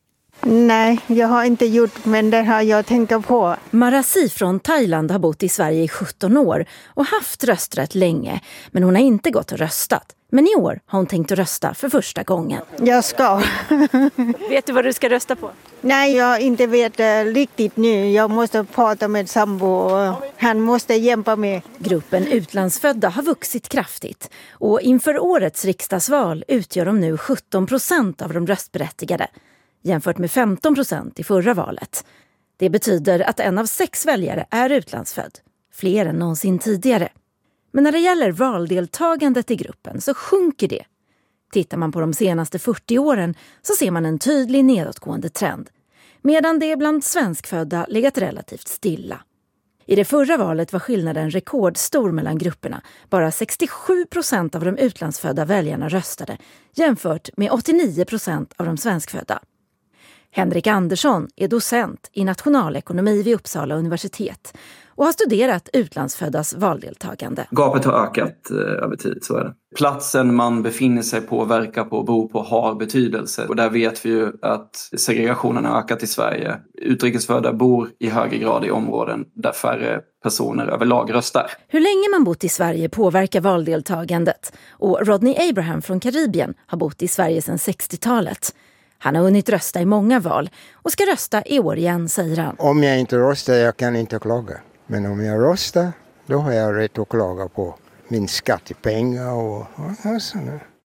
Nej, jag har inte gjort, men det har jag tänkt på. Marasi från Thailand har bott i Sverige i sjutton år och haft rösträtt länge, men hon har inte gått och röstat. Men i år har hon tänkt att rösta för första gången. Jag ska. Vet du vad du ska rösta på? Nej, jag inte vet uh, riktigt nu. Jag måste prata med sambo. Han måste hjälpa mig. Gruppen utlandsfödda har vuxit kraftigt. Och inför årets riksdagsval utgör de nu sjutton procent av de röstberättigade. Jämfört med femton procent i förra valet. Det betyder att en av sex väljare är utlandsfödd. Fler än någonsin tidigare. Men när det gäller valdeltagandet i gruppen så sjunker det. Tittar man på de senaste fyrtio åren så ser man en tydlig nedåtgående trend. Medan det bland svenskfödda legat relativt stilla. I det förra valet var skillnaden rekordstor mellan grupperna. Bara sextiosju procent av de utlandsfödda väljarna röstade jämfört med åttionio procent av de svenskfödda. Henrik Andersson är docent i nationalekonomi vid Uppsala universitet och har studerat utlandsföddas valdeltagande. Gapet har ökat eh, över tid, så är det. Platsen man befinner sig på, verkar på, bor på har betydelse. Och där vet vi ju att segregationen har ökat i Sverige. Utrikesfödda bor i högre grad i områden där färre personer överlag röstar. Hur länge man bott i Sverige påverkar valdeltagandet. Och Rodney Abraham från Karibien har bott i Sverige sedan sextiotalet. Han har hunnit rösta i många val och ska rösta i år igen, säger han. Om jag inte röstar, jag kan inte klaga. Men om jag röstar, då har jag rätt att klaga på min skattepengar och, och sådär.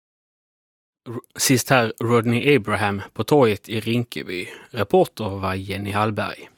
Sist här Rodney Abraham på torget i Rinkeby. Reporter var Jenny Hallberg.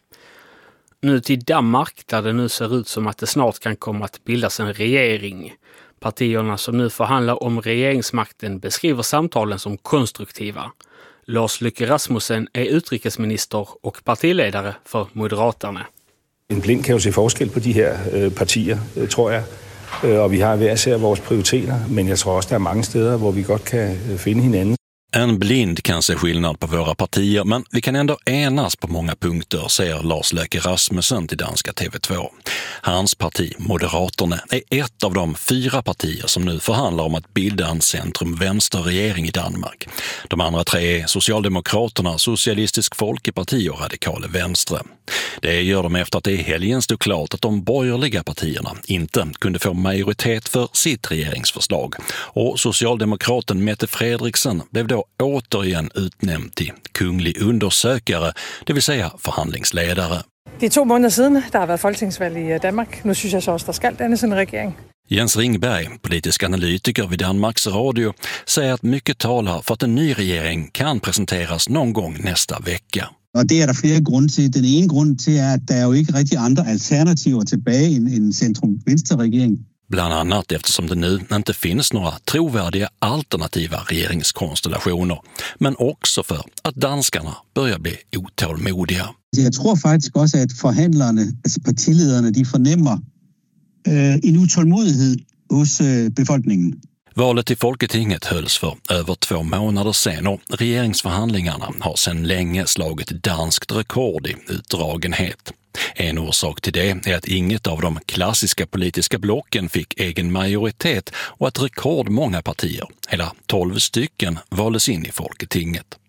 Nu till Danmark där det nu ser ut som att det snart kan komma att bildas en regering. Partierna som nu förhandlar om regeringsmakten beskriver samtalen som konstruktiva. Lars Løkke Rasmussen är utrikesminister och partiledare för Moderaterna. En blind kan jo se forskel på de her partier, tror jeg. Og vi har hver især vores prioriteter, men jeg tror også, der er mange steder, hvor vi godt kan finde hinanden. En blind kan se skillnad på våra partier, men vi kan ändå enas på många punkter, säger Lars Løkke Rasmussen till danska T V två. Hans parti, Moderaterna, är ett av de fyra partier som nu förhandlar om att bilda en centrum-vänsterregering i Danmark. De andra tre är Socialdemokraterna, Socialistisk Folkeparti och Radikale Venstre. Det gör de efter att det i helgen stod klart att de borgerliga partierna inte kunde få majoritet för sitt regeringsförslag. Och socialdemokraten Mette Frederiksen blev då återigen utnämnd till kunglig undersökare, det vill säga förhandlingsledare. Det är två månader sedan det har varit folketingsvalg i Danmark. Nu syns jag så att det ska dannas en regering. Jens Ringberg, politisk analytiker vid Danmarks Radio, säger att mycket talar för att en ny regering kan presenteras någon gång nästa vecka. Och det är det flera grunder till. Den ena grunden till är att det är ju inte riktigt andra alternativ tillbaka i en centrum-vänsterregering. Bland annat eftersom det nu inte finns några trovärdiga alternativa regeringskonstellationer. Men också för att danskarna börjar bli otålmodiga. Jag tror faktiskt också att förhandlarna, alltså partiledarna, de förnämmer eh, en otålmodighet hos eh, befolkningen. Valet till Folketinget hölls för över två månader sedan och regeringsförhandlingarna har sedan länge slagit danskt rekord i utdragenhet. En orsak till det är att inget av de klassiska politiska blocken fick egen majoritet och att rekordmånga partier, hela tolv stycken, valdes in i Folketinget.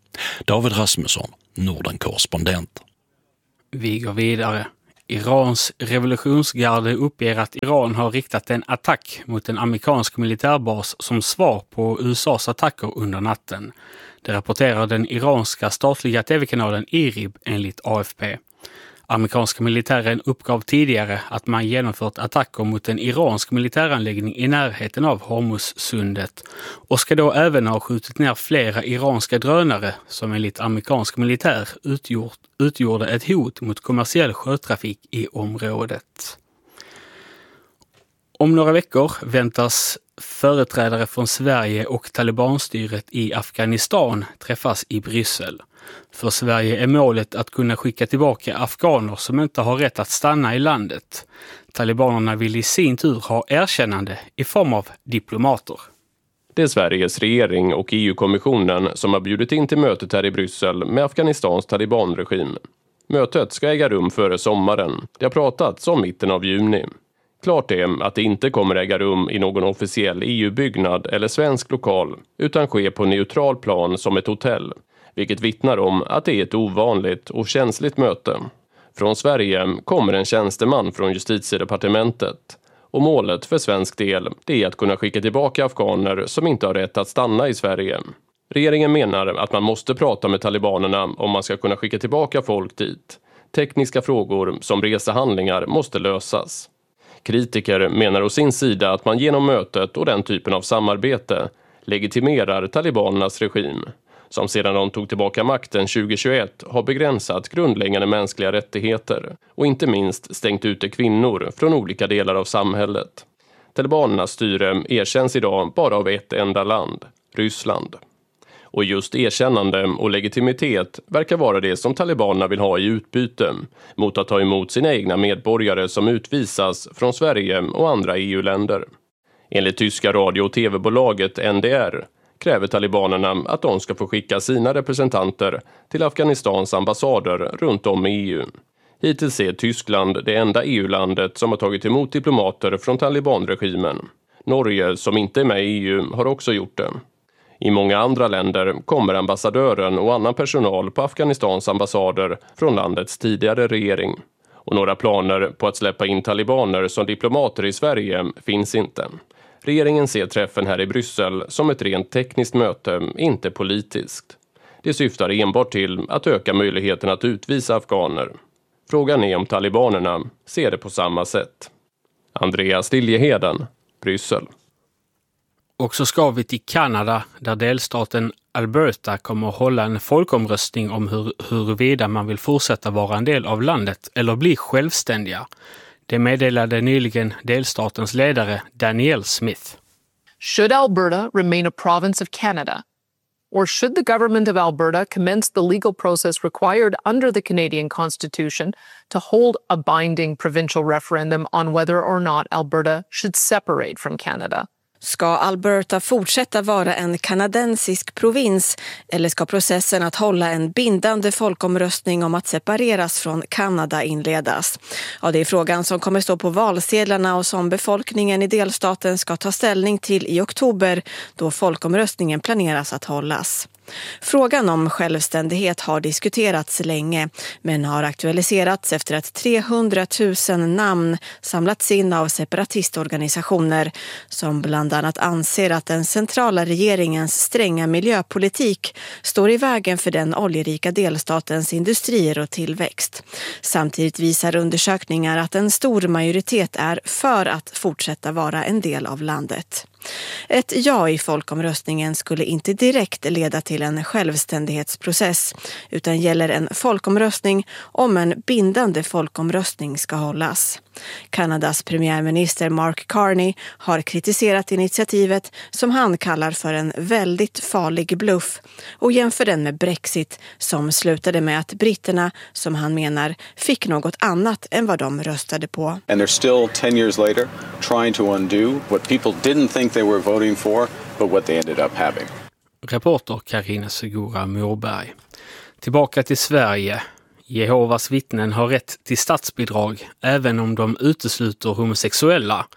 David Rasmusson, Norden-korrespondent. Vi går vidare. Irans revolutionsgarde uppger att Iran har riktat en attack mot en amerikansk militärbas som svar på U S A:s attacker under natten. Det rapporterar den iranska statliga tv-kanalen I R I B enligt A F P. Amerikanska militären uppgav tidigare att man genomfört attacker mot en iransk militäranläggning i närheten av Hormuzsundet och ska då även ha skjutit ner flera iranska drönare som enligt amerikansk militär utgjort, utgjorde ett hot mot kommersiell sjötrafik i området. Om några veckor väntas företrädare från Sverige och talibanstyret i Afghanistan träffas i Bryssel. För Sverige är målet att kunna skicka tillbaka afghaner som inte har rätt att stanna i landet. Talibanerna vill i sin tur ha erkännande i form av diplomater. Det är Sveriges regering och E U-kommissionen som har bjudit in till mötet här i Bryssel med Afghanistans talibanregim. Mötet ska äga rum före sommaren. Det har pratats om mitten av juni. Klart är att det inte kommer äga rum i någon officiell E U-byggnad eller svensk lokal utan ske på neutral plan som ett hotell. Vilket vittnar om att det är ett ovanligt och känsligt möte. Från Sverige kommer en tjänsteman från Justitiedepartementet. Och målet för svensk del det är att kunna skicka tillbaka afghaner som inte har rätt att stanna i Sverige. Regeringen menar att man måste prata med talibanerna om man ska kunna skicka tillbaka folk dit. Tekniska frågor som resehandlingar måste lösas. Kritiker menar å sin sida att man genom mötet och den typen av samarbete legitimerar talibanernas regim, som sedan de tog tillbaka makten tjugohundratjugoett har begränsat grundläggande mänskliga rättigheter och inte minst stängt ute kvinnor från olika delar av samhället. Talibanernas styre erkänns idag bara av ett enda land, Ryssland. Och just erkännande och legitimitet verkar vara det som talibanerna vill ha i utbyte mot att ta emot sina egna medborgare som utvisas från Sverige och andra E U-länder. Enligt tyska radio- och tv-bolaget N D R kräver talibanerna att de ska få skicka sina representanter till Afghanistans ambassader runt om i E U. Hittills är Tyskland det enda E U-landet som har tagit emot diplomater från talibanregimen. Norge, som inte är med i E U, har också gjort det. I många andra länder kommer ambassadören och annan personal på Afghanistans ambassader från landets tidigare regering. Och några planer på att släppa in talibaner som diplomater i Sverige finns inte. Regeringen ser träffen här i Bryssel som ett rent tekniskt möte, inte politiskt. Det syftar enbart till att öka möjligheten att utvisa afghaner. Frågan är om talibanerna ser det på samma sätt. Andreas Liljeheden, Bryssel. Och så ska vi till Kanada där delstaten Alberta kommer att hålla en folkomröstning om hur, huruvida man vill fortsätta vara en del av landet eller bli självständiga. Det meddelade nyligen delstatens ledare Danielle Smith. Should Alberta remain a province of Canada? Or should the government of Alberta commence the legal process required under the Canadian Constitution to hold a binding provincial referendum on whether or not Alberta should separate from Canada? Ska Alberta fortsätta vara en kanadensisk provins eller ska processen att hålla en bindande folkomröstning om att separeras från Kanada inledas? Ja, det är frågan som kommer stå på valsedlarna och som befolkningen i delstaten ska ta ställning till i oktober då folkomröstningen planeras att hållas. Frågan om självständighet har diskuterats länge men har aktualiserats efter att trehundratusen namn samlats in av separatistorganisationer som bland annat anser att den centrala regeringens stränga miljöpolitik står i vägen för den oljerika delstatens industrier och tillväxt. Samtidigt visar undersökningar att en stor majoritet är för att fortsätta vara en del av landet. Ett ja i folkomröstningen skulle inte direkt leda till en självständighetsprocess utan gäller en folkomröstning om en bindande folkomröstning ska hållas. Kanadas premiärminister Mark Carney har kritiserat initiativet som han kallar för en väldigt farlig bluff och jämför den med Brexit som slutade med att britterna, som han menar, fick något annat än vad de röstade på. And they're still ten years later trying to undo what people didn't think they were voting for but what they ended up having. Reporter Karina Segura Morberg. Tillbaka till Sverige. Jehovas vittnen har rätt till statsbidrag även om de utesluter homosexuella.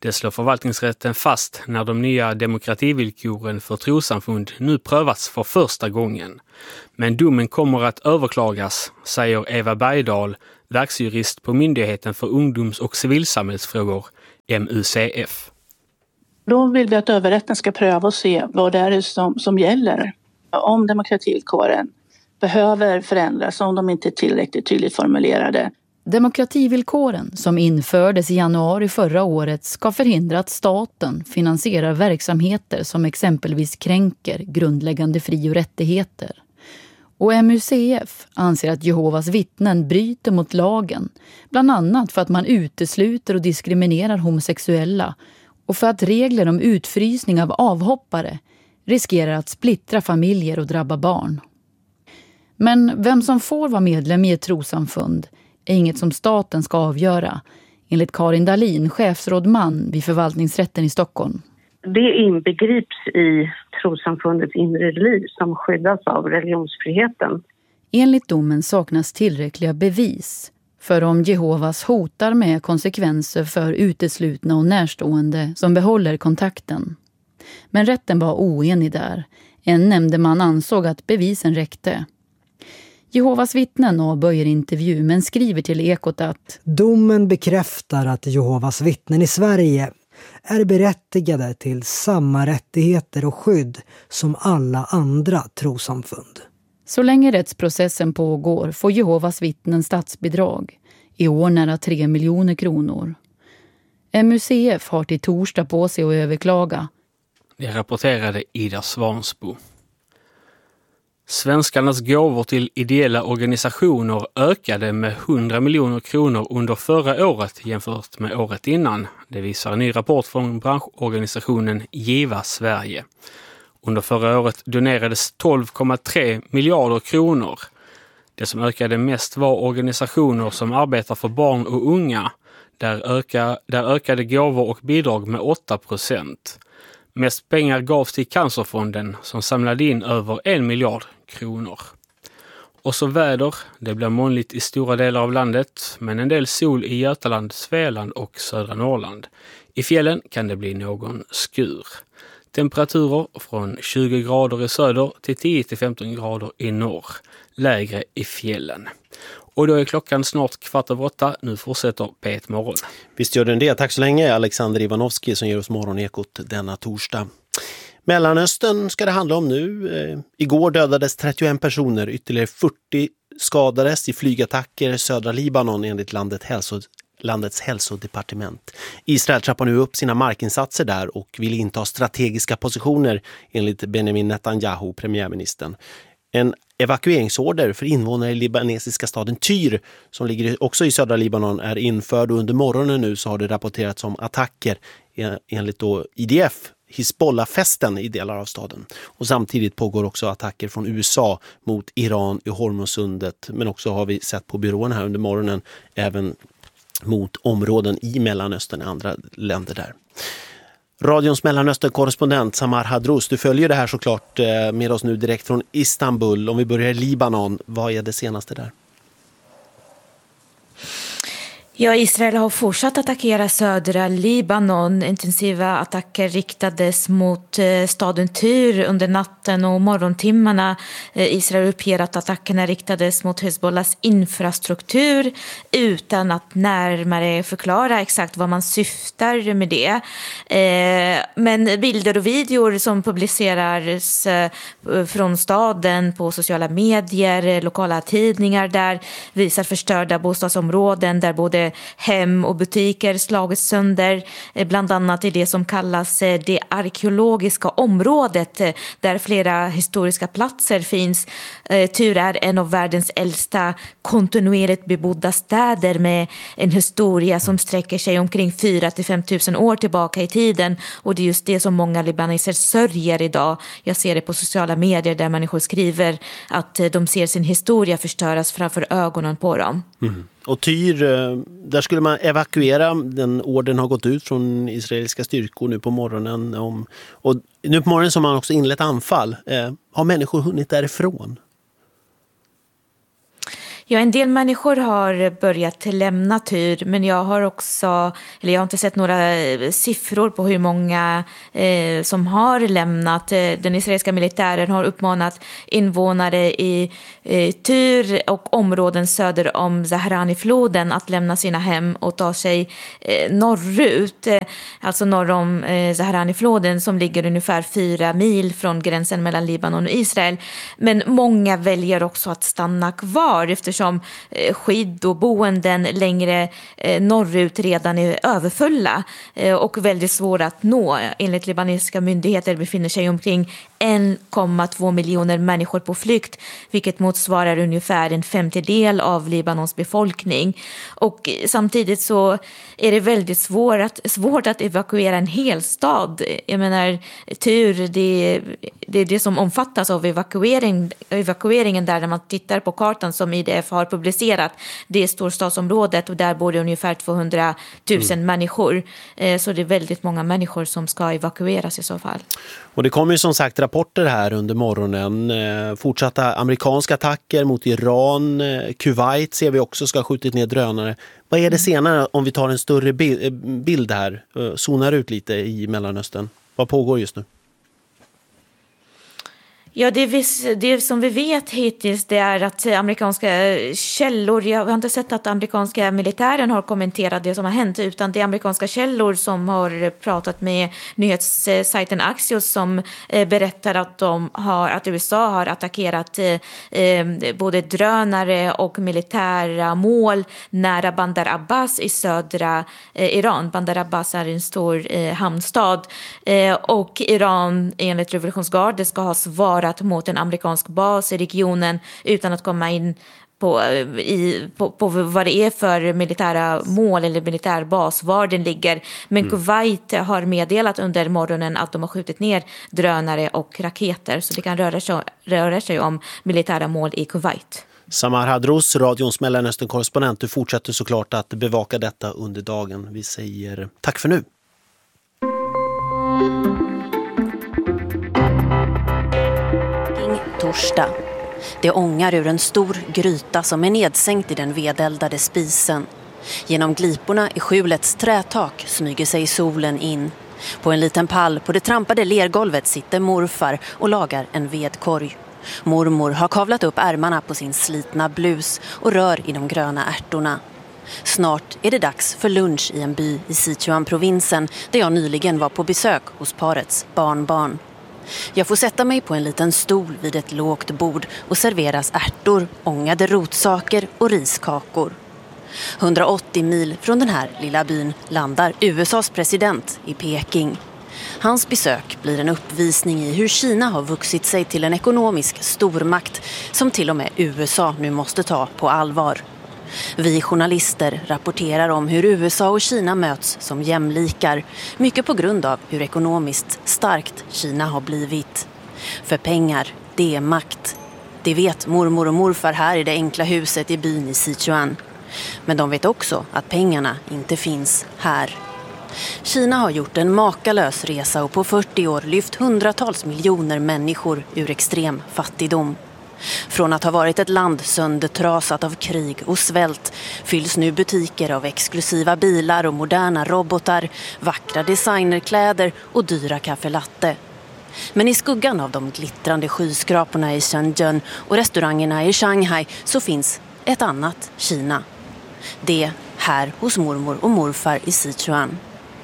Det slår förvaltningsrätten fast när de nya demokrativillkoren för trossamfund nu prövats för första gången. Men domen kommer att överklagas, säger Eva Bergdahl, verksjurist på Myndigheten för ungdoms- och civilsamhällsfrågor, M U C F. Då vill vi att överrätten ska pröva och se vad det är som, som gäller. Om demokrativillkoren behöver förändras, om de inte är tillräckligt tydligt formulerade. Demokrativillkoren som infördes i januari förra året ska förhindra att staten finansierar verksamheter som exempelvis kränker grundläggande fri- och rättigheter. Och M U C F anser att Jehovas vittnen bryter mot lagen, bland annat för att man utesluter och diskriminerar homosexuella och för att regler om utfrysning av avhoppare riskerar att splittra familjer och drabba barn. Men vem som får vara medlem i ett trossamfund är inget som staten ska avgöra, enligt Karin Dahlin, chefsrådman vid förvaltningsrätten i Stockholm. Det inbegrips i trossamfundets inre liv som skyddas av religionsfriheten. Enligt domen saknas tillräckliga bevis för om Jehovas hotar med konsekvenser för uteslutna och närstående som behåller kontakten. Men rätten var oenig där. En nämndeman ansåg att bevisen räckte. Jehovas vittnen avböjer intervju men skriver till Ekot att domen bekräftar att Jehovas vittnen i Sverige är berättigade till samma rättigheter och skydd som alla andra trossamfund. Så länge rättsprocessen pågår får Jehovas vittnen statsbidrag, i år nära tre miljoner kronor. M U C F har till torsdag på sig att överklaga. Det rapporterade Ida Svansbo. Svenskarnas gåvor till ideella organisationer ökade med hundra miljoner kronor under förra året jämfört med året innan. Det visar en ny rapport från branschorganisationen Giva Sverige. Under förra året donerades tolv komma tre miljarder kronor. Det som ökade mest var organisationer som arbetar för barn och unga. Där, öka, där ökade gåvor och bidrag med åtta procent. Mest pengar gavs till Cancerfonden som samlade in över en miljard kronor. Och så väder, det blir molnigt i stora delar av landet, men en del sol i Götaland, Svealand och södra Norrland. I fjällen kan det bli någon skur. Temperaturer från tjugo grader i söder till tio till femton grader i norr. Lägre i fjällen. Och då är klockan snart kvart över åtta. Nu fortsätter P ett morgon. Visst gör den det. Tack så länge Alexander Ivanovski som ger oss morgonekot denna torsdag. Mellanöstern ska det handla om nu. Eh, igår dödades trettioen personer, ytterligare fyrtio skadades i flygattacker i södra Libanon enligt landet hälso, landets hälsodepartement. Israel trappar nu upp sina markinsatser där och vill inta strategiska positioner enligt Benjamin Netanyahu, premiärministern. En evakueringsorder för invånare i libanesiska staden Tyr som ligger också i södra Libanon är införd och under morgonen nu så har det rapporterats om attacker enligt då I D F, Hizbollah-fästen i delar av staden. Och samtidigt pågår också attacker från U S A mot Iran i Hormuzsundet, men också har vi sett på byrån här under morgonen även mot områden i Mellanöstern och andra länder där. Radions Mellanöstern-korrespondent Samar Hadrous, du följer det här såklart med oss nu direkt från Istanbul. Om vi börjar i Libanon, vad är det senaste där? Ja, Israel har fortsatt attackera södra Libanon. Intensiva attacker riktades mot eh, staden Tyr under natten och morgontimmarna. Eh, Israel uppger att attackerna riktades mot Hezbollahs infrastruktur utan att närmare förklara exakt vad man syftar med det. Eh, men bilder och videor som publiceras eh, från staden på sociala medier, lokala tidningar där visar förstörda bostadsområden där både hem och butiker slagits sönder, bland annat i det som kallas det arkeologiska området där flera historiska platser finns. Tyr är en av världens äldsta kontinuerligt bebodda städer med en historia som sträcker sig omkring fyra till fem tusen år tillbaka i tiden, och det är just det som många libaneser sörjer idag. Jag ser det på sociala medier där människor skriver att de ser sin historia förstöras framför ögonen på dem. Mm. Och Tyr, där skulle man evakuera, den orden har gått ut från israeliska styrkor nu på morgonen. Om, och nu på morgonen som man också inlett anfall. Eh, har människor hunnit därifrån? Ja, en del människor har börjat lämna Tyr, men jag har också, eller jag har inte sett några siffror på hur många eh, som har lämnat. Den israeliska militären har uppmanat invånare i eh, Tyr och områden söder om Zahrani-floden att lämna sina hem och ta sig eh, norrut, eh, alltså norr om eh, Zahrani-floden som ligger ungefär fyra mil från gränsen mellan Libanon och Israel. Men många väljer också att stanna kvar eftersom som skydd och boenden längre norrut redan är överfulla och väldigt svåra att nå. Enligt libanesiska myndigheter befinner sig omkring en komma två miljoner människor på flykt, vilket motsvarar ungefär en femtedel av Libanons befolkning. Och samtidigt så är det väldigt svårt att, svårt att evakuera en hel stad. Jag menar, Tyr, det, det är det som omfattas av evakuering, evakueringen där när man tittar på kartan som I D F har publicerat. Det är storstadsområdet och där bor det ungefär tvåhundratusen mm. människor. Så det är väldigt många människor som ska evakueras i så fall. Och det kommer ju som sagt rapporter här under morgonen. Fortsatta amerikanska attacker mot Iran. Kuwait ser vi också ska ha skjutit ner drönare. Vad är det senare om vi tar en större bild här? Zonar ut lite i Mellanöstern. Vad pågår just nu? Ja, det, vis, det som vi vet hittills det är att amerikanska källor, jag har inte sett att amerikanska militären har kommenterat det som har hänt, utan det är amerikanska källor som har pratat med nyhetssajten Axios som eh, berättar att, de har, att U S A har attackerat eh, både drönare och militära mål nära Bandar Abbas i södra eh, Iran. Bandar Abbas är en stor eh, hamnstad eh, och Iran enligt revolutionsgardet ska ha svarat mot en amerikansk bas i regionen utan att komma in på, i, på, på vad det är för militära mål eller militärbas, var den ligger. Men mm. Kuwait har meddelat under morgonen att de har skjutit ner drönare och raketer, så det kan röra sig, röra sig om militära mål i Kuwait. Samar Hadros, radions Mellanöstern-korrespondent, du fortsätter såklart att bevaka detta under dagen. Vi säger tack för nu. Torsdag. Det ångar ur en stor gryta som är nedsänkt i den vedeldade spisen. Genom gliporna i skjulets trätak smyger sig solen in. På en liten pall på det trampade lergolvet sitter morfar och lagar en vedkorg. Mormor har kavlat upp ärmarna på sin slitna blus och rör i de gröna ärtorna. Snart är det dags för lunch i en by i Sichuan-provinsen där jag nyligen var på besök hos parets barnbarn. Jag får sätta mig på en liten stol vid ett lågt bord och serveras ärtor, ångade rotsaker och riskakor. hundraåttio mil från den här lilla byn landar U S A:s president i Peking. Hans besök blir en uppvisning i hur Kina har vuxit sig till en ekonomisk stormakt som till och med U S A nu måste ta på allvar. Vi journalister rapporterar om hur U S A och Kina möts som jämlikar, mycket på grund av hur ekonomiskt starkt Kina har blivit. För pengar, det är makt. Det vet mormor och morfar här i det enkla huset i byn i Sichuan. Men de vet också att pengarna inte finns här. Kina har gjort en makalös resa och på fyrtio år lyft hundratals miljoner människor ur extrem fattigdom. Från att ha varit ett land söndertrasat av krig och svält fylls nu butiker av exklusiva bilar och moderna robotar, vackra designerkläder och dyra kaffelatte. Men i skuggan av de glittrande skyskraporna i Shenzhen och restaurangerna i Shanghai så finns ett annat Kina. Det här hos mormor och morfar i Sichuan.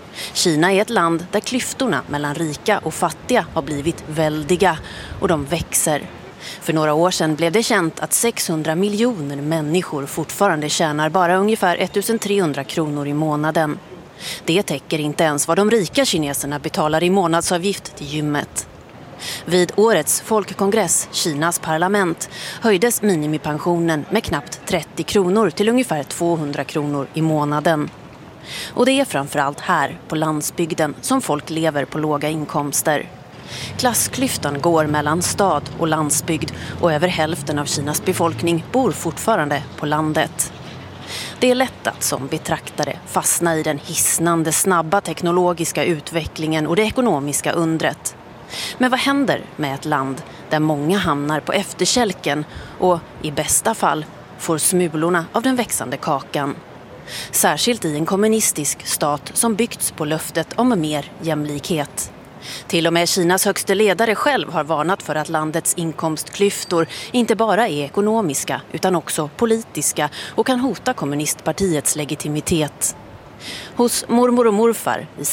Kina är ett land där klyftorna mellan rika och fattiga har blivit väldiga och de växer. För några år sedan blev det känt att sexhundra miljoner människor fortfarande tjänar bara ungefär ettusentrehundra kronor i månaden. Det täcker inte ens vad de rika kineserna betalar i månadsavgift till gymmet. Vid årets folkkongress, Kinas parlament, höjdes minimipensionen med knappt trettio kronor till ungefär tvåhundra kronor i månaden. Och det är framförallt här på landsbygden som folk lever på låga inkomster. Klassklyftan går mellan stad och landsbygd och över hälften av Kinas befolkning bor fortfarande på landet. Det är lätt att som betraktare fastna i den hisnande snabba teknologiska utvecklingen och det ekonomiska undret. Men vad händer med ett land där många hamnar på efterkälken och i bästa fall får smulorna av den växande kakan. Särskilt i en kommunistisk stat som byggts på löftet om mer jämlikhet. Till och med Kinas högste ledare själv har varnat för att landets inkomstklyftor inte bara är ekonomiska utan också politiska och kan hota kommunistpartiets legitimitet. Hos mormor och morfar i